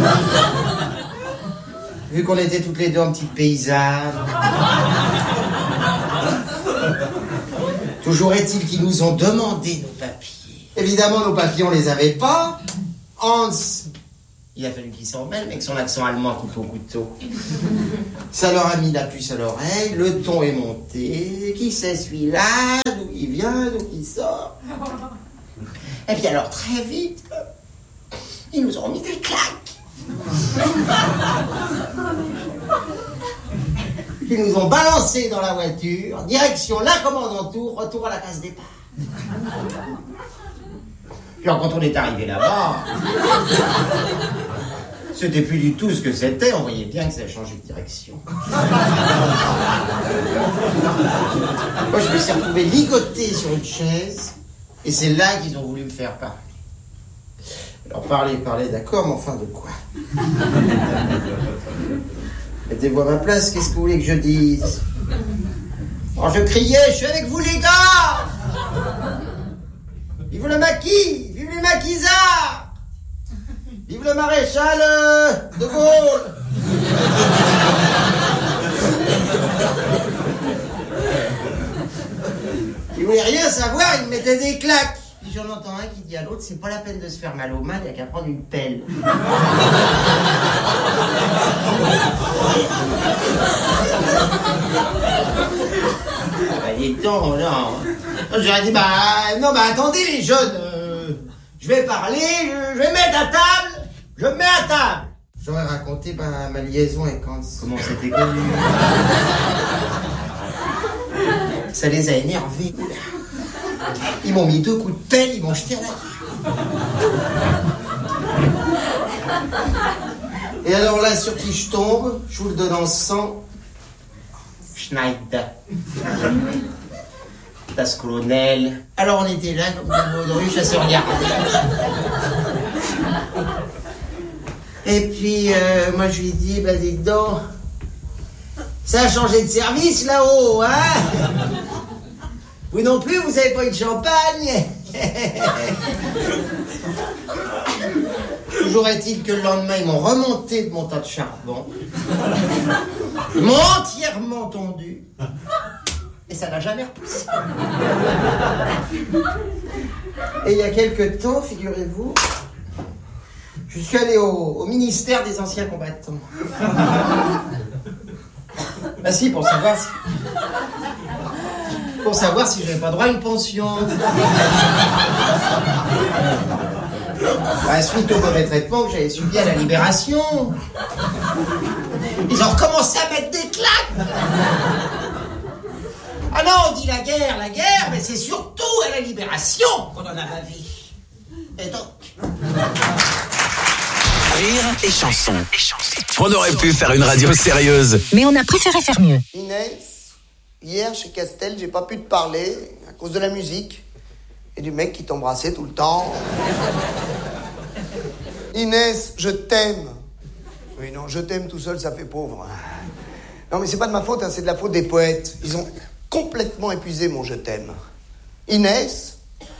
Vu qu'on était toutes les deux en petites paysannes. Toujours est-il qu'ils nous ont demandé nos papiers. Évidemment, nos papiers, on les avait pas. Hans, il a fallu qu'il s'en mêle avec son accent allemand couteau au couteau. Ça leur a mis la puce à l'oreille, le ton est monté. Qui c'est celui-là? D'où il vient? D'où il sort? Et puis alors, très vite, ils nous ont mis des claques. Ils nous ont balancés dans la voiture, direction la Commandantour, retour à la case départ. Puis alors, quand on est arrivé là-bas, c'était plus du tout ce que c'était, on voyait bien que ça a changé de direction. Moi, je me suis retrouvé ligoté sur une chaise, et c'est là qu'ils ont voulu me faire parler. Alors, parler, parler, d'accord, mais enfin, de quoi? Mettez-vous à ma place, qu'est-ce que vous voulez que je dise? Alors, je criais, je suis avec vous, les gars! Vive le maquis! Vive les maquisards! Vive le maréchal euh, de Gaulle! Ils voulaient rien savoir, ils me mettaient des claques. Puis j'en entends un qui dit à l'autre, c'est pas la peine de se faire mal aux mains, il n'y a qu'à prendre une pelle. Bah, dis donc, non. J'aurais dit, bah, non, bah, attendez, les jeunes, euh, je vais parler, je, je vais mettre à table, je me mets à table. J'aurais raconté bah, ma liaison avec Hans, comment c'était connu. Ça les a énervés. Ils m'ont mis deux coups de pelle, ils m'ont jeté à la gueule. Et alors là, sur qui je tombe, je vous le donne en sang. Schneider. Das colonel. Alors on était là, comme des mots de rue, à se regarder. Et puis, euh, moi je lui dis, bah dis donc, ça a changé de service là-haut, hein? Vous non plus, vous avez pas eu de champagne? Toujours est-il que le lendemain, ils m'ont remonté de mon tas de charbon. Ils m'ont entièrement tondu. Et ça n'a jamais repoussé. Et il y a quelque temps, figurez-vous, je suis allé au, au ministère des anciens combattants. Bah si, pour savoir si... Pour savoir si j'avais pas droit à une pension. Bah, suite au mauvais traitement que j'avais subi à la Libération. Ils ont recommencé à mettre des claques. Ah non, on dit la guerre, la guerre, mais c'est surtout à la Libération qu'on en a ma vie. Et donc... Rire et chanson. On aurait pu faire une radio sérieuse. Mais on a préféré faire mieux. Inès, hier chez Castel, j'ai pas pu te parler à cause de la musique et du mec qui t'embrassait tout le temps. Inès, je t'aime. Oui, non, je t'aime tout seul, ça fait pauvre. Non, mais c'est pas de ma faute, hein, c'est de la faute des poètes. Ils ont complètement épuisé mon je t'aime. Inès,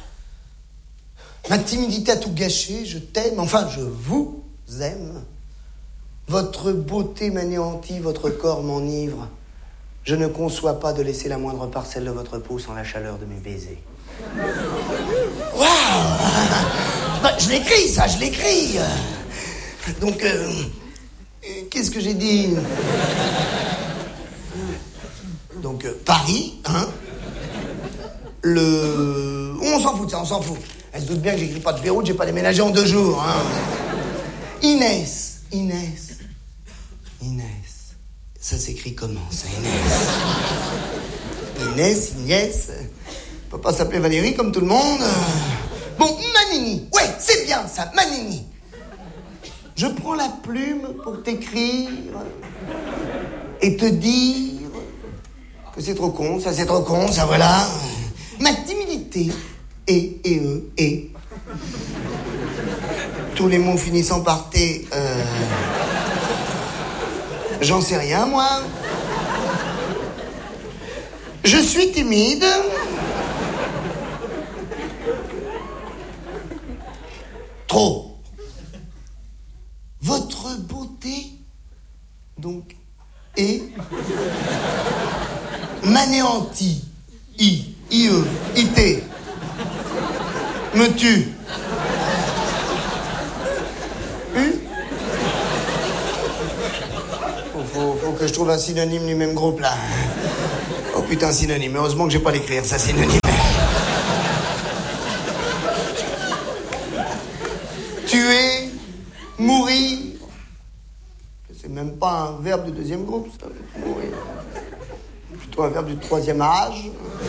ma timidité a tout gâché, je t'aime, enfin, je vous aime. Votre beauté m'anéantit, votre corps m'enivre. Je ne conçois pas de laisser la moindre parcelle de votre peau sans la chaleur de mes baisers. Waouh! Bah, je l'écris, ça, je l'écris. Donc, euh, qu'est-ce que j'ai dit? Donc, euh, Paris, hein? Le... On s'en fout de ça, on s'en fout. Elle se doute bien que j'écris pas de Beyrouth, j'ai pas déménagé en deux jours, hein? Inès, Inès, Inès. Ça s'écrit comment, ça, Inès? Inès, Inès. Peut pas s'appeler Valérie comme tout le monde. Bon, Manini. Ouais, c'est bien ça, Manini. Je prends la plume pour t'écrire et te dire que c'est trop con, ça c'est trop con, ça voilà. Ma timidité et, et, e, et. Tous les mots finissant par T, euh... j'en sais rien, moi. Je suis timide. Trop. Votre beauté, donc, est m'anéantit. I, I, E. me tue. Hum? Faut, faut, faut que je trouve un synonyme du même groupe, là. Oh putain, synonyme. Heureusement que j'ai pas l'écrire, ça, synonyme. Tuer, mourir. C'est même pas un verbe du deuxième groupe, ça. Mourir. Plutôt un verbe du troisième âge.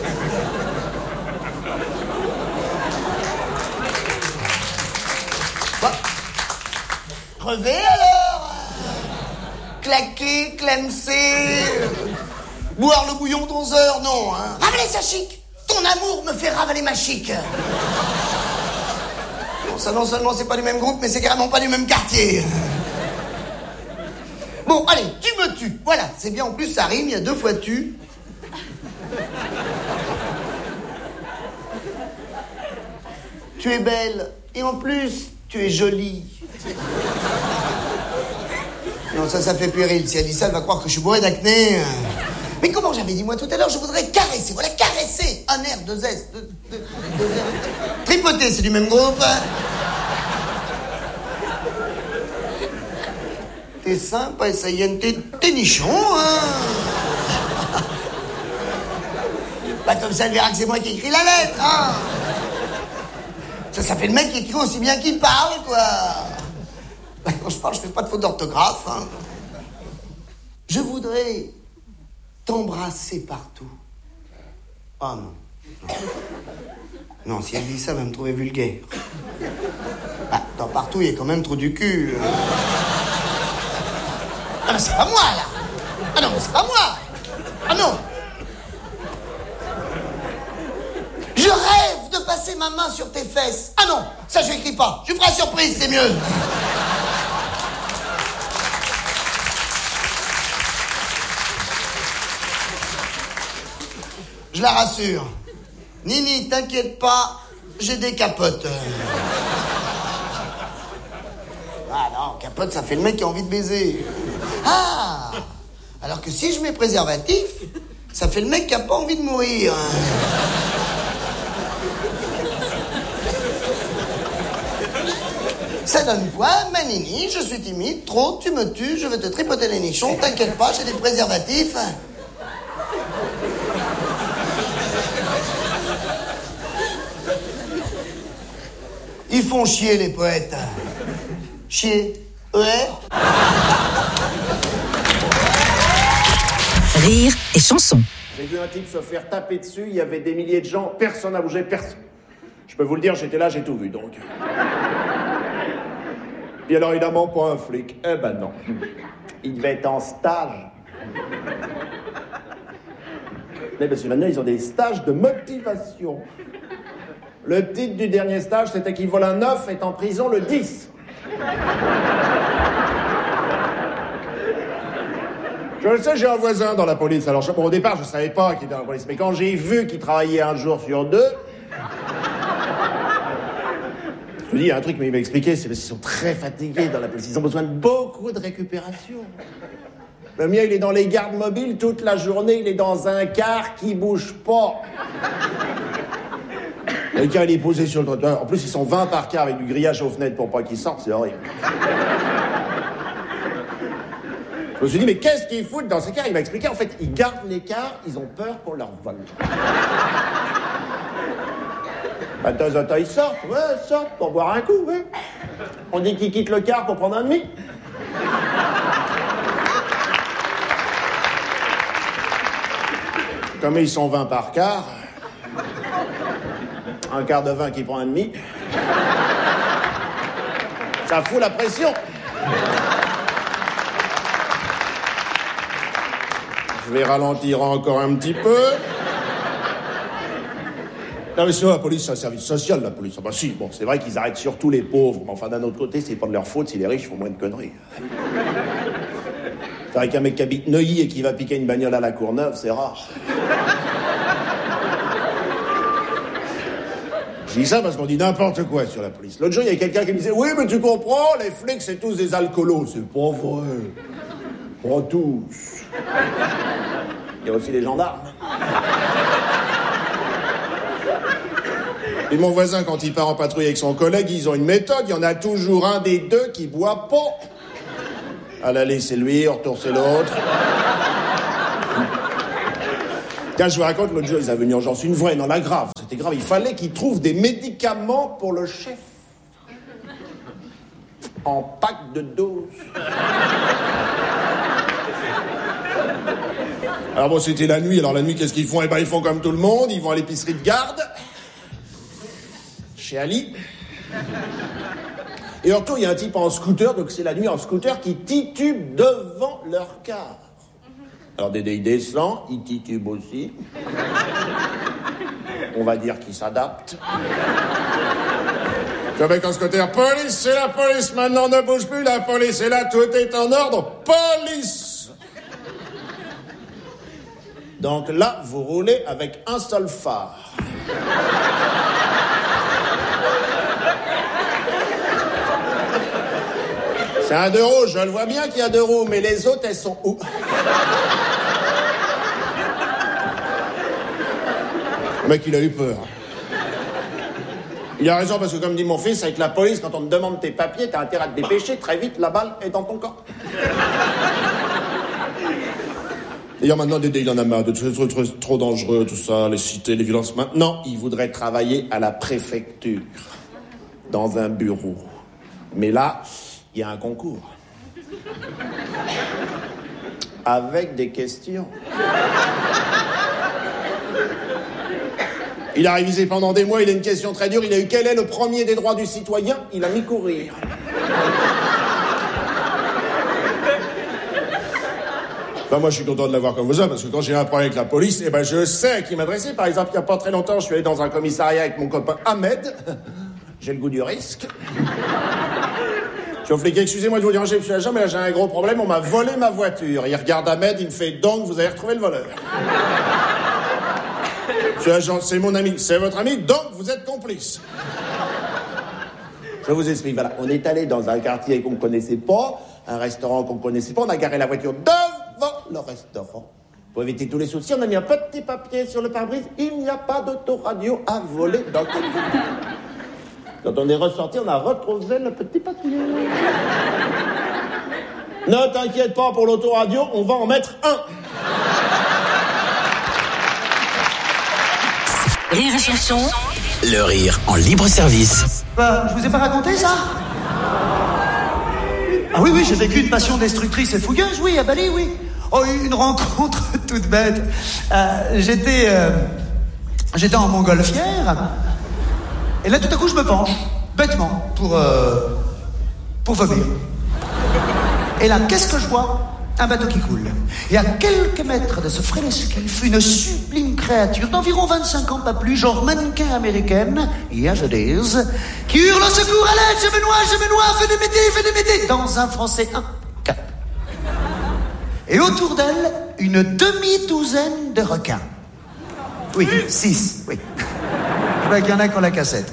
Bah. Crever alors. Claquer, clemser. Boire le bouillon d'onze heures, non, hein. Ravaler sa chic. Ton amour me fait ravaler ma chic. Bon, ça, non seulement c'est pas du même groupe, mais c'est carrément pas du même quartier. Bon, allez, tu me tues. Voilà, c'est bien, en plus, ça rime, il y a deux fois tu. Tu es belle, et en plus, tu es jolie. Non, ça, ça fait puéril. Si elle dit ça, elle va croire que je suis bourré d'acné. Mais comment j'avais dit, moi, tout à l'heure, je voudrais caresser. Voilà, caresser. Un R, deux S, deux, deux, deux R. Tripoter, c'est du même groupe. T'es sympa, et ça y est, t'es, t'es nichon, hein. Bah, comme ça, elle verra que c'est moi qui écris la lettre, hein. Ça, ça fait le mec qui écrit aussi bien qu'il parle, quoi. Bah, quand je parle, je fais pas de faute d'orthographe, hein. Je voudrais t'embrasser partout. Oh non. Non, si elle dit ça, elle va me trouver vulgaire. Bah, dans partout, il y a quand même trop du cul. Ah non, c'est pas moi, là. Ah non, mais c'est pas moi. Ah non. Je rêve de passer ma main sur tes fesses. Ah non, ça je n'écris pas. Je ferai la surprise, c'est mieux. Je la rassure. Nini, t'inquiète pas, j'ai des capotes. Ah non, capote, ça fait le mec qui a envie de baiser. Ah, alors que si je mets préservatif, ça fait le mec qui a pas envie de mourir. Ça donne quoi, ma Nini? Je suis timide, trop, tu me tues, je vais te tripoter les nichons, t'inquiète pas, j'ai des préservatifs. Ils font chier, les poètes. Chier. Ouais. Rire et chanson. J'ai vu un type se faire taper dessus, il y avait des milliers de gens, personne n'a bougé, personne. Je peux vous le dire, j'étais là, j'ai tout vu, donc. Puis alors, évidemment, pas un flic. Eh ben non. Il devait être en stage. Mais parce que maintenant, ils ont des stages de motivation. Le titre du dernier stage, c'était qu'il vole un neuf, est en prison le dix. Je le sais, j'ai un voisin dans la police. Alors, bon, au départ, je savais pas qu'il était dans la police. Mais quand j'ai vu qu'il travaillait un jour sur deux... Je me dis, il y a un truc, mais il m'a expliqué, c'est parce qu'ils sont très fatigués dans la police. Ils ont besoin de beaucoup de récupération. Le mien, il est dans les gardes mobiles toute la journée. Il est dans un car qui bouge pas. Le car, il est posé sur le trottoir. En plus, ils sont vingt par car avec du grillage aux fenêtres pour pas qu'ils sortent. C'est horrible. Je me suis dit, mais qu'est-ce qu'ils foutent dans ces cars? Il m'a expliqué, en fait, ils gardent les cars, ils ont peur pour leur vol. De temps en temps, ils sortent, ouais, ils sortent pour boire un coup, ouais. On dit qu'ils quittent le car pour prendre un demi. Comme ils sont vingt par quart, un quart de vin qui prend un demi, ça fout la pression. Je vais ralentir encore un petit peu. Non mais c'est vrai, la police, c'est un service social, la police. Ah bah si, bon, c'est vrai qu'ils arrêtent surtout les pauvres, mais enfin, d'un autre côté, c'est pas de leur faute si les riches font moins de conneries. C'est vrai qu'un mec qui habite Neuilly et qui va piquer une bagnole à la Courneuve, c'est rare. Je dis ça parce qu'on dit n'importe quoi sur la police. L'autre jour, il y a quelqu'un qui me disait « Oui, mais tu comprends, les flics, c'est tous des alcoolos. » C'est pas vrai. Pas tous. Il y a aussi les gendarmes. Et mon voisin, quand il part en patrouille avec son collègue, ils ont une méthode. Il y en a toujours un des deux qui boit pas. À l'aller, c'est lui, au retour, c'est l'autre. Tiens, je vous raconte, l'autre jour, ils avaient une urgence, une vraie, non, la grave. C'était grave. Il fallait qu'ils trouvent des médicaments pour le chef. En pack de doses. Alors bon, c'était la nuit. Alors la nuit, qu'est-ce qu'ils font? Eh ben, ils font comme tout le monde. Ils vont à l'épicerie de garde. Chez Ali. Et en retour, il y a un type en scooter, donc c'est la nuit en scooter, qui titube devant leur car. Alors Dédé, il descend, il titube aussi. On va dire qu'il s'adapte. Le mec en scooter, police, c'est la police, maintenant ne bouge plus, la police est là, tout est en ordre, police! Donc là, vous roulez avec un seul phare. C'est un deux roues, je le vois bien qu'il y a deux roues, mais les autres, elles sont où? Le mec, il a eu peur. Il a raison, parce que comme dit mon fils, avec la police, quand on te demande tes papiers, t'as intérêt à te dépêcher, très vite, la balle est dans ton corps. D'ailleurs, maintenant, Dédé, il en a marre de tout trop, trop, trop dangereux, tout ça, les cités, les violences. Maintenant, il voudrait travailler à la préfecture, dans un bureau. Mais là, il y a un concours. Avec des questions. Il a révisé pendant des mois, il a une question très dure, il a eu quel est le premier des droits du citoyen? Il a mis courir. Ben moi je suis content de l'avoir comme ça, parce que quand j'ai un problème avec la police, eh ben je sais à qui m'adresser. Par exemple, il n'y a pas très longtemps, je suis allé dans un commissariat avec mon copain Ahmed. J'ai le goût du risque. Je suis au flic, excusez-moi de vous déranger, monsieur l'agent, mais là j'ai un gros problème, on m'a volé ma voiture. Il regarde Ahmed, il me fait donc, vous avez retrouvé le voleur. Monsieur l'agent, c'est mon ami, c'est votre ami, donc vous êtes complice. Je vous explique, voilà, on est allé dans un quartier qu'on ne connaissait pas, un restaurant qu'on ne connaissait pas, on a garé la voiture devant le restaurant. Pour éviter tous les soucis, on a mis un petit papier sur le pare-brise, il n'y a pas d'autoradio à voler dans le véhicule. Quand on est ressorti, on a retrouvé le petit papier. Ne t'inquiète pas pour l'autoradio, on va en mettre un. Rire et chanson. Le rire en libre service. Bah, je vous ai pas raconté ça? Ah oui, oui, j'ai vécu une passion destructrice et fougueuse, oui, à Bali, oui. Oh, une rencontre toute bête. Euh, j'étais... Euh, j'étais en montgolfière. Et là, tout à coup, je me penche, bêtement, pour... Euh, pour vomir. Et là, qu'est-ce que je vois? Un bateau qui coule. Et à quelques mètres de ce frêle esquif, une sublime créature d'environ vingt-cinq ans, pas plus, genre mannequin américaine, yes it is, qui hurle au secours, à l'aide, je me noie, je me noie, venez m'aider, venez m'aider, dans un français impeccable. Et autour d'elle, une demi-douzaine de requins. Oui, six, oui. Je vois qu'il y en a qui ont la cassette.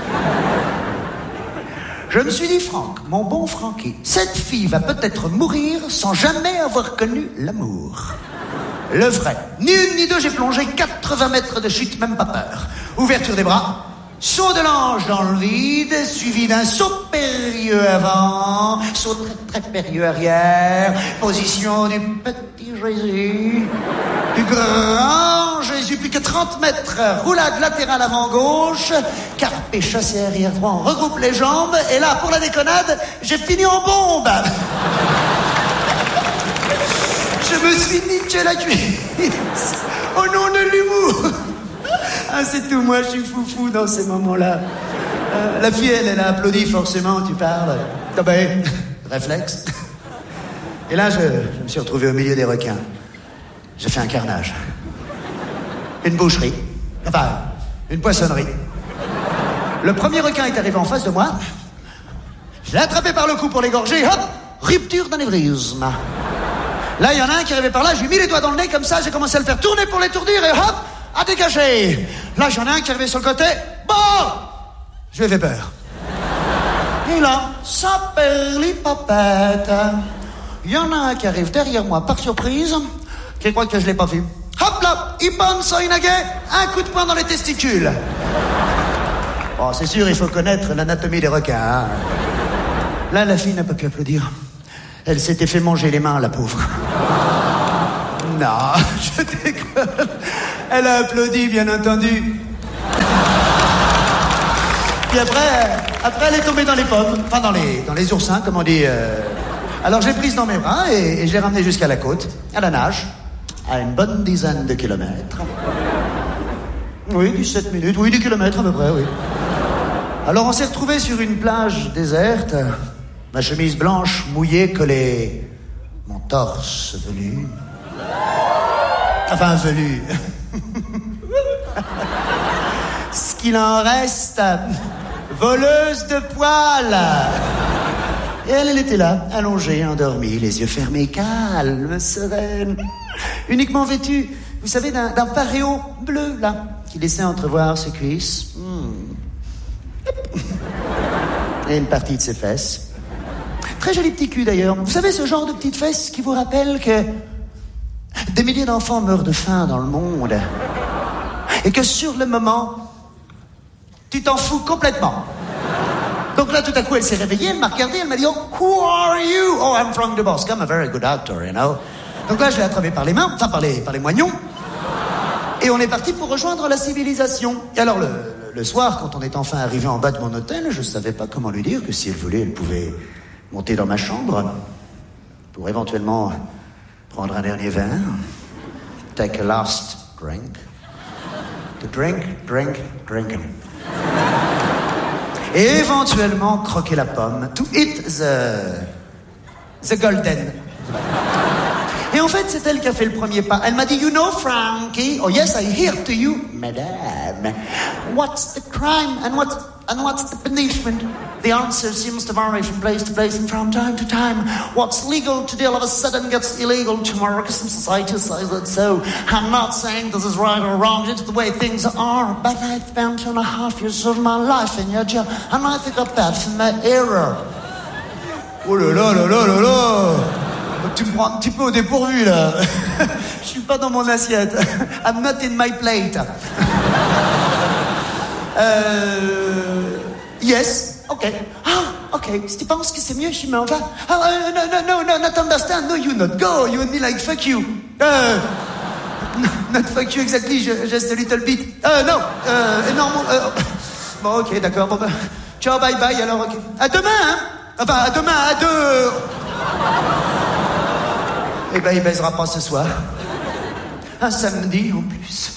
Je me suis dit, Franck, mon bon Francky, cette fille va peut-être mourir sans jamais avoir connu l'amour. Le vrai. Ni une ni deux, j'ai plongé quatre-vingts mètres de chute, même pas peur. Ouverture des bras, saut de l'ange dans le vide, suivi d'un saut périlleux avant, saut très très périlleux arrière, position du petit Jésus, du grand Jésus, plus que trente mètres, roulade latérale avant gauche, carpé chassé arrière droit, on regroupe les jambes, et là, pour la déconnade, j'ai fini en bombe. Je me suis niqué la cuisse, au nom de l'humour. Ah, c'est tout, moi, je suis foufou dans ces moments-là. Euh, la fille, elle, elle a applaudi, forcément, tu parles. Ah ben, réflexe. Et là, je, je me suis retrouvé au milieu des requins. J'ai fait un carnage. Une boucherie. Enfin, une poissonnerie. Le premier requin est arrivé en face de moi. Je l'ai attrapé par le cou pour l'égorger. Hop, rupture d'anévrisme. Là, il y en a un qui est arrivé par là. Je lui ai mis les doigts dans le nez, comme ça, j'ai commencé à le faire tourner pour l'étourdir, et hop, à dégager. Là, j'en ai un qui est arrivé sur le côté. Bon, je lui ai fait peur. Et là, ça perlipapette. Il y en a un qui arrive derrière moi par surprise, qui croit que je l'ai pas vu. Hop là, il pense à une aguet, un coup de poing dans les testicules. Oh, c'est sûr, il faut connaître l'anatomie des requins. Hein. Là, la fille n'a pas pu applaudir. Elle s'était fait manger les mains, la pauvre. Non, je déconne. Elle a applaudi, bien entendu. Puis après, après, elle est tombée dans les pommes. Enfin, dans les, dans les oursins, comme on dit. Euh... Alors, je l'ai prise dans mes bras et, et je l'ai ramenée jusqu'à la côte, à la nage, à une bonne dizaine de kilomètres. Oui, dix-sept minutes. Oui, dix kilomètres à peu près, oui. Alors, on s'est retrouvés sur une plage déserte. Ma chemise blanche mouillée collait mon torse velu. Enfin, velu. Ce qu'il en reste, voleuse de poils. Et elle, elle était là, allongée, endormie, les yeux fermés, calme, sereine. Uniquement vêtue, vous savez, d'un, d'un paréo bleu, là, qui laissait entrevoir ses cuisses. Hmm. Et une partie de ses fesses. Très joli petit cul d'ailleurs. Vous savez, ce genre de petites fesses qui vous rappellent que des milliers d'enfants meurent de faim dans le monde. Et que sur le moment, tu t'en fous complètement. Donc là, tout à coup, elle s'est réveillée, elle m'a regardé, elle m'a dit, oh, who are you? Oh, I'm Frank DeBosk, I'm a very good actor, you know. Donc là, je l'ai attrapé par les mains, enfin par les, par les moignons. Et on est parti pour rejoindre la civilisation. Et alors, le, le soir, quand on est enfin arrivé en bas de mon hôtel, je savais pas comment lui dire que si elle voulait, elle pouvait monter dans ma chambre pour éventuellement prendre un dernier verre. Take a last drink. To drink, drink, drinking. Et éventuellement croquer la pomme. To eat the... the golden. Et en fait, c'est elle qui a fait le premier pas. Elle m'a dit, you know, Frankie, oh yes, I hear to you, madame. What's the crime and what's, and what's the punishment? The answer seems to vary from place to place and from time to time. What's legal today all of a sudden gets illegal tomorrow because some society says that so. I'm not saying this is right or wrong, it's the way things are, but I've spent two and a half years of my life in your jail, and I think I'm bad for my error. Oh là là là là là là! Tu me prends un petit peu au dépourvu, là. Je suis pas dans mon assiette. I'm not in my plate. euh... Yes, ok. Ah, ok. Si tu penses que c'est mieux, je m'en vais. Ah, uh, no, no, no, no, not understand. No, you not go. You only like fuck you. Uh, not fuck you exactly, just a little bit. Uh, no, uh, énorme. Uh, bon, ok, d'accord. Bon, bah, ciao, bye bye, alors, ok. À demain, hein. Enfin, à demain, à deux... Eh ben, il baisera pas ce soir. Un samedi, en plus.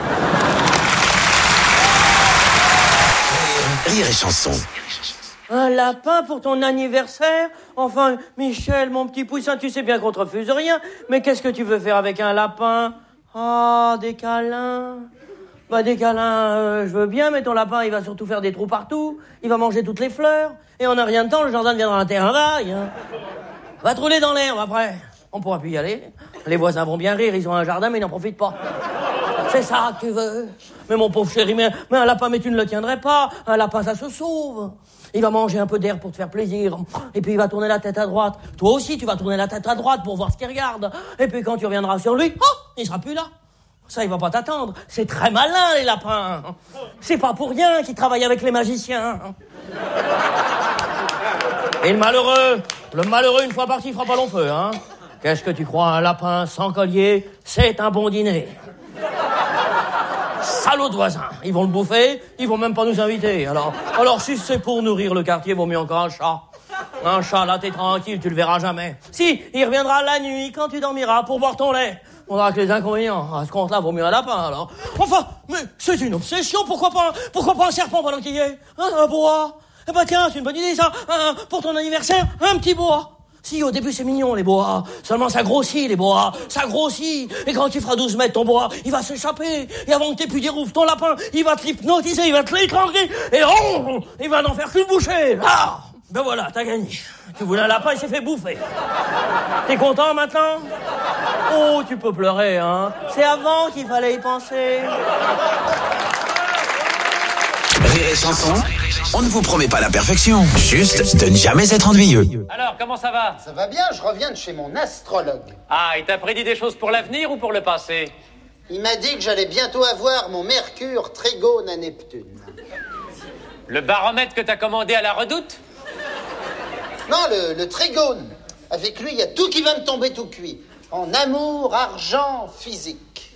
Rire et chanson. Un lapin pour ton anniversaire? Enfin, Michel, mon petit poussin, tu sais bien qu'on te refuse rien. Mais qu'est-ce que tu veux faire avec un lapin? Ah, des câlins. Bah, des câlins, euh, je veux bien, mais ton lapin, il va surtout faire des trous partout. Il va manger toutes les fleurs. Et en un rien de temps, le jardin deviendra un terrain vague. Hein. Va te rouler dans l'herbe après. On pourra plus y aller. Les voisins vont bien rire, ils ont un jardin, mais ils n'en profitent pas. C'est ça que tu veux. Mais mon pauvre chéri, mais, mais un lapin, mais tu ne le tiendrais pas. Un lapin, ça se sauve. Il va manger un peu d'air pour te faire plaisir. Et puis il va tourner la tête à droite. Toi aussi, tu vas tourner la tête à droite pour voir ce qu'il regarde. Et puis quand tu reviendras sur lui, oh, il sera plus là. Ça, il va pas t'attendre. C'est très malin, les lapins. C'est pas pour rien qu'ils travaillent avec les magiciens. Et le malheureux, le malheureux, une fois parti, il fera pas long feu, hein. Qu'est-ce que tu crois, un lapin sans collier, c'est un bon dîner. Salaud de voisins, ils vont le bouffer, ils vont même pas nous inviter. Alors, alors si c'est pour nourrir le quartier, vaut mieux encore un chat. Un chat, là, t'es tranquille, tu le verras jamais. Si, il reviendra la nuit, quand tu dormiras, pour boire ton lait. On aura que les inconvénients. À ce compte-là, vaut mieux un lapin, alors. Enfin, mais c'est une obsession, pourquoi pas, pourquoi pas un serpent pendant qu'il y est? Hein, un boa? Eh ben tiens, c'est une bonne idée, ça. Un, pour ton anniversaire, un petit boa. Si, au début, c'est mignon, les boas. Seulement, ça grossit, les boas. Ça grossit. Et quand tu feras douze mètres, ton boa, il va s'échapper. Et avant que t'aies pu dire ouf, ton lapin, il va te l'hypnotiser, il va te l'étrangler. Et oh, il va n'en faire qu'une bouchée. Ah, ben voilà, t'as gagné. Tu voulais un lapin, il s'est fait bouffer. T'es content, maintenant? Oh, tu peux pleurer, hein. C'est avant qu'il fallait y penser. Rire et chanson, on ne vous promet pas la perfection, juste de ne jamais être ennuyeux. Alors, comment ça va? Ça va bien, je reviens de chez mon astrologue. Ah, il t'a prédit des choses pour l'avenir ou pour le passé? Il m'a dit que j'allais bientôt avoir mon Mercure trigone à Neptune. Le baromètre que t'as commandé à la Redoute? Non, le, le trigone. Avec lui, il y a tout qui va me tomber tout cuit. En amour, argent, physique.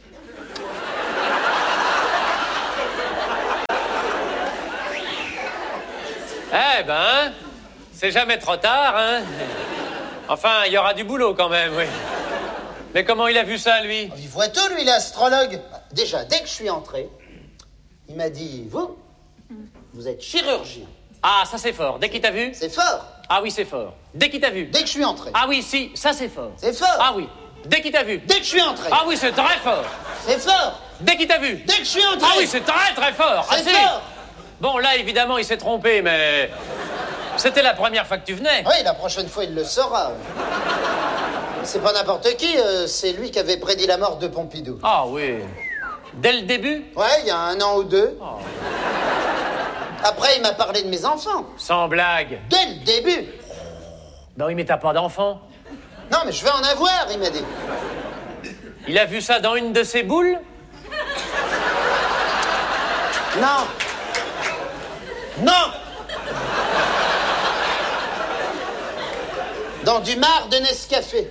Eh ben, c'est jamais trop tard, hein. Enfin, il y aura du boulot quand même, oui. Mais comment il a vu ça, lui? Il voit tout, lui, l'astrologue. Déjà, dès que je suis entré, il m'a dit, vous, vous êtes chirurgien. Ah, ça c'est fort. Dès qu'il t'a vu? C'est fort. Ah oui, c'est fort. Dès qu'il t'a vu? Dès que je suis entré. Ah oui, si, ça c'est fort. C'est fort. Ah oui. Dès qu'il t'a vu? Dès que je suis entré. Ah oui, c'est très fort. C'est fort. Dès qu'il t'a vu? Dès que je suis entré. Ah oui, c'est très très fort. C'est ah, si. fort. Bon, là, évidemment, il s'est trompé, mais... C'était la première fois que tu venais. Oui, la prochaine fois, il le saura. C'est pas n'importe qui, euh, c'est lui qui avait prédit la mort de Pompidou. Ah oui. Dès le début? Ouais, il y a un an ou deux. Oh. Après, il m'a parlé de mes enfants. Sans blague. Dès le début. Ben oui, mais t'as pas d'enfant. Non, mais je vais en avoir, il m'a dit. Il a vu ça dans une de ses boules? Non. Non. Dans du marc de Nescafé.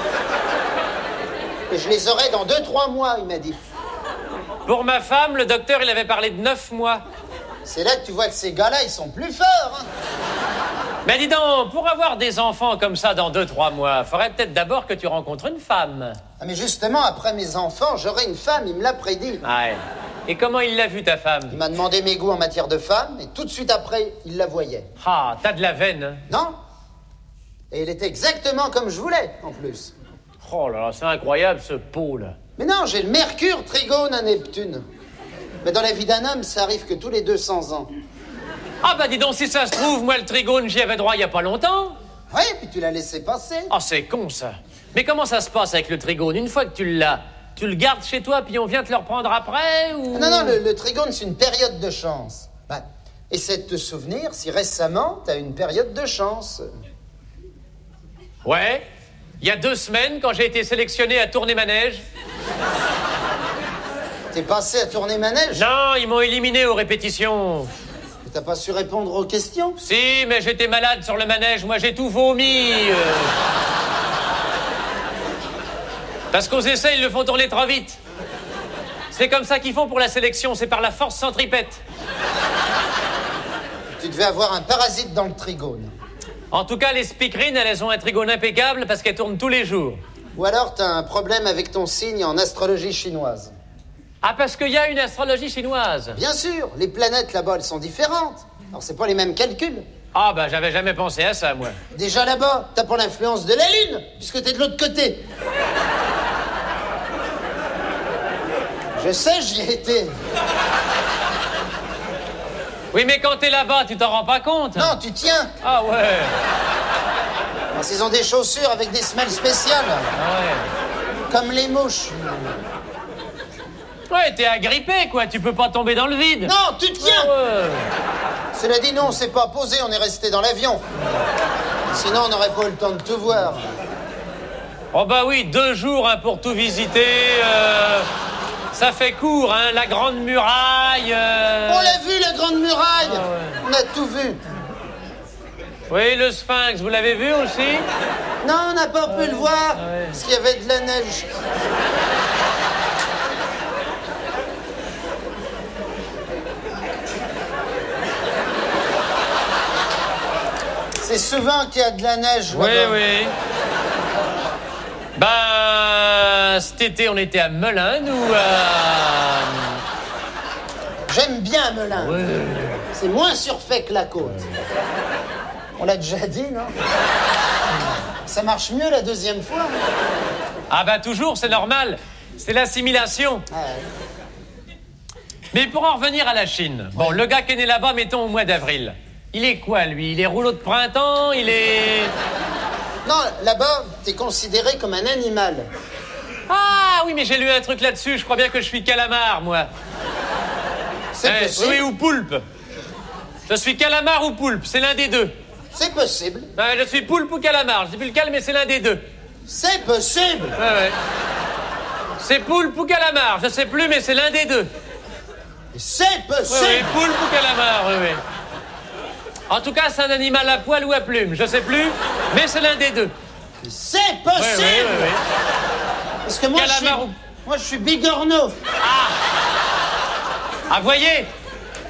Et je les aurai dans deux, trois mois, il m'a dit. Pour ma femme, le docteur, il avait parlé de neuf mois. C'est là que tu vois que ces gars-là, ils sont plus forts, hein. Mais dis donc, pour avoir des enfants comme ça dans deux, trois mois, faudrait peut-être d'abord que tu rencontres une femme. Ah, mais justement, après mes enfants, j'aurai une femme, il me l'a prédit. Ouais. Et comment il l'a vu, ta femme? Il m'a demandé mes goûts en matière de femme, et tout de suite après, il la voyait. Ah, t'as de la veine. Non. Et elle était exactement comme je voulais, en plus. Oh là là, c'est incroyable, ce pot, là. Mais non, j'ai le Mercure trigone à Neptune. Mais dans la vie d'un homme, ça arrive que tous les deux cents ans. Ah bah dis donc, si ça se trouve, moi, le trigone, j'y avais droit il y a pas longtemps. Oui, puis tu l'as laissé passer. Ah, c'est con, ça. Mais comment ça se passe avec le trigone? Une fois que tu l'as, tu le gardes chez toi, puis on vient te le reprendre après, ou... Non, non, le, le trigone, c'est une période de chance. Ben, essaie de te souvenir si récemment, t'as une période de chance. Ouais. Il y a deux semaines, quand j'ai été sélectionné à tourner manège. T'es passé à tourner manège? Non, ils m'ont éliminé aux répétitions. T'as pas su répondre aux questions? Si, mais j'étais malade sur le manège. Moi, j'ai tout vomi. Euh... Parce qu'aux essais, ils le font tourner trop vite. C'est comme ça qu'ils font pour la sélection. C'est par la force centripète. Tu devais avoir un parasite dans le trigone. En tout cas, les speakerines, elles ont un trigone impeccable parce qu'elles tournent tous les jours. Ou alors, t'as un problème avec ton signe en astrologie chinoise. Ah, parce qu'il y a une astrologie chinoise. Bien sûr, les planètes là-bas, elles sont différentes. Alors, c'est pas les mêmes calculs. Ah, bah, j'avais jamais pensé à ça, moi. Déjà là-bas, t'as pas l'influence de la Lune, puisque t'es de l'autre côté. Je sais, j'y ai été. Oui, mais quand t'es là-bas, tu t'en rends pas compte? Non, tu tiens. Ah ouais. Parce qu'ils ont des chaussures avec des semelles spéciales. Ah ouais. Comme les mouches. Ouais, t'es agrippé, quoi. Tu peux pas tomber dans le vide. Non, tu tiens. Ah ouais. Cela dit, non, on s'est pas posé, on est resté dans l'avion. Sinon, on n'aurait pas eu le temps de tout voir. Oh bah oui, deux jours hein, pour tout visiter. Euh... Ça fait court, hein, la Grande Muraille... Euh... On l'a vu, la Grande Muraille. Ah ouais. On a tout vu. Oui, le Sphinx, vous l'avez vu aussi? Non, on n'a pas ah pu ouais. le voir, ah ouais. parce qu'il y avait de la neige. C'est souvent qu'il y a de la neige. Oui, là-bas. oui. Ben, cet été, on était à Melun, ou à... J'aime bien Melun. Ouais. C'est moins surfait que la côte. On l'a déjà dit, non? Ça marche mieux la deuxième fois. Ah ben toujours, c'est normal. C'est l'assimilation. Ah ouais. Mais pour en revenir à la Chine, bon, le gars qui est né là-bas, mettons au mois d'avril, il est quoi, lui? Il est rouleau de printemps? Il est... Non, là-bas, t'es considéré comme un animal. Ah oui, mais j'ai lu un truc là-dessus. Je crois bien que je suis calamar, moi. C'est eh, possible. Oui, ou poulpe. Je suis calamar ou poulpe, c'est l'un des deux. C'est possible. Ouais, je suis poulpe ou calamar, je dis plus lequel, mais c'est l'un des deux. C'est possible. Ouais, ouais. C'est poulpe ou calamar, je sais plus, mais c'est l'un des deux. C'est possible. Oui, oui, poulpe ou calamar, oui, oui. En tout cas, c'est un animal à poil ou à plume, je sais plus, mais c'est l'un des deux. C'est possible. Oui, oui, oui, oui. Parce que moi, je suis, Calamar ou- moi, je suis bigorneau. Ah, voyez,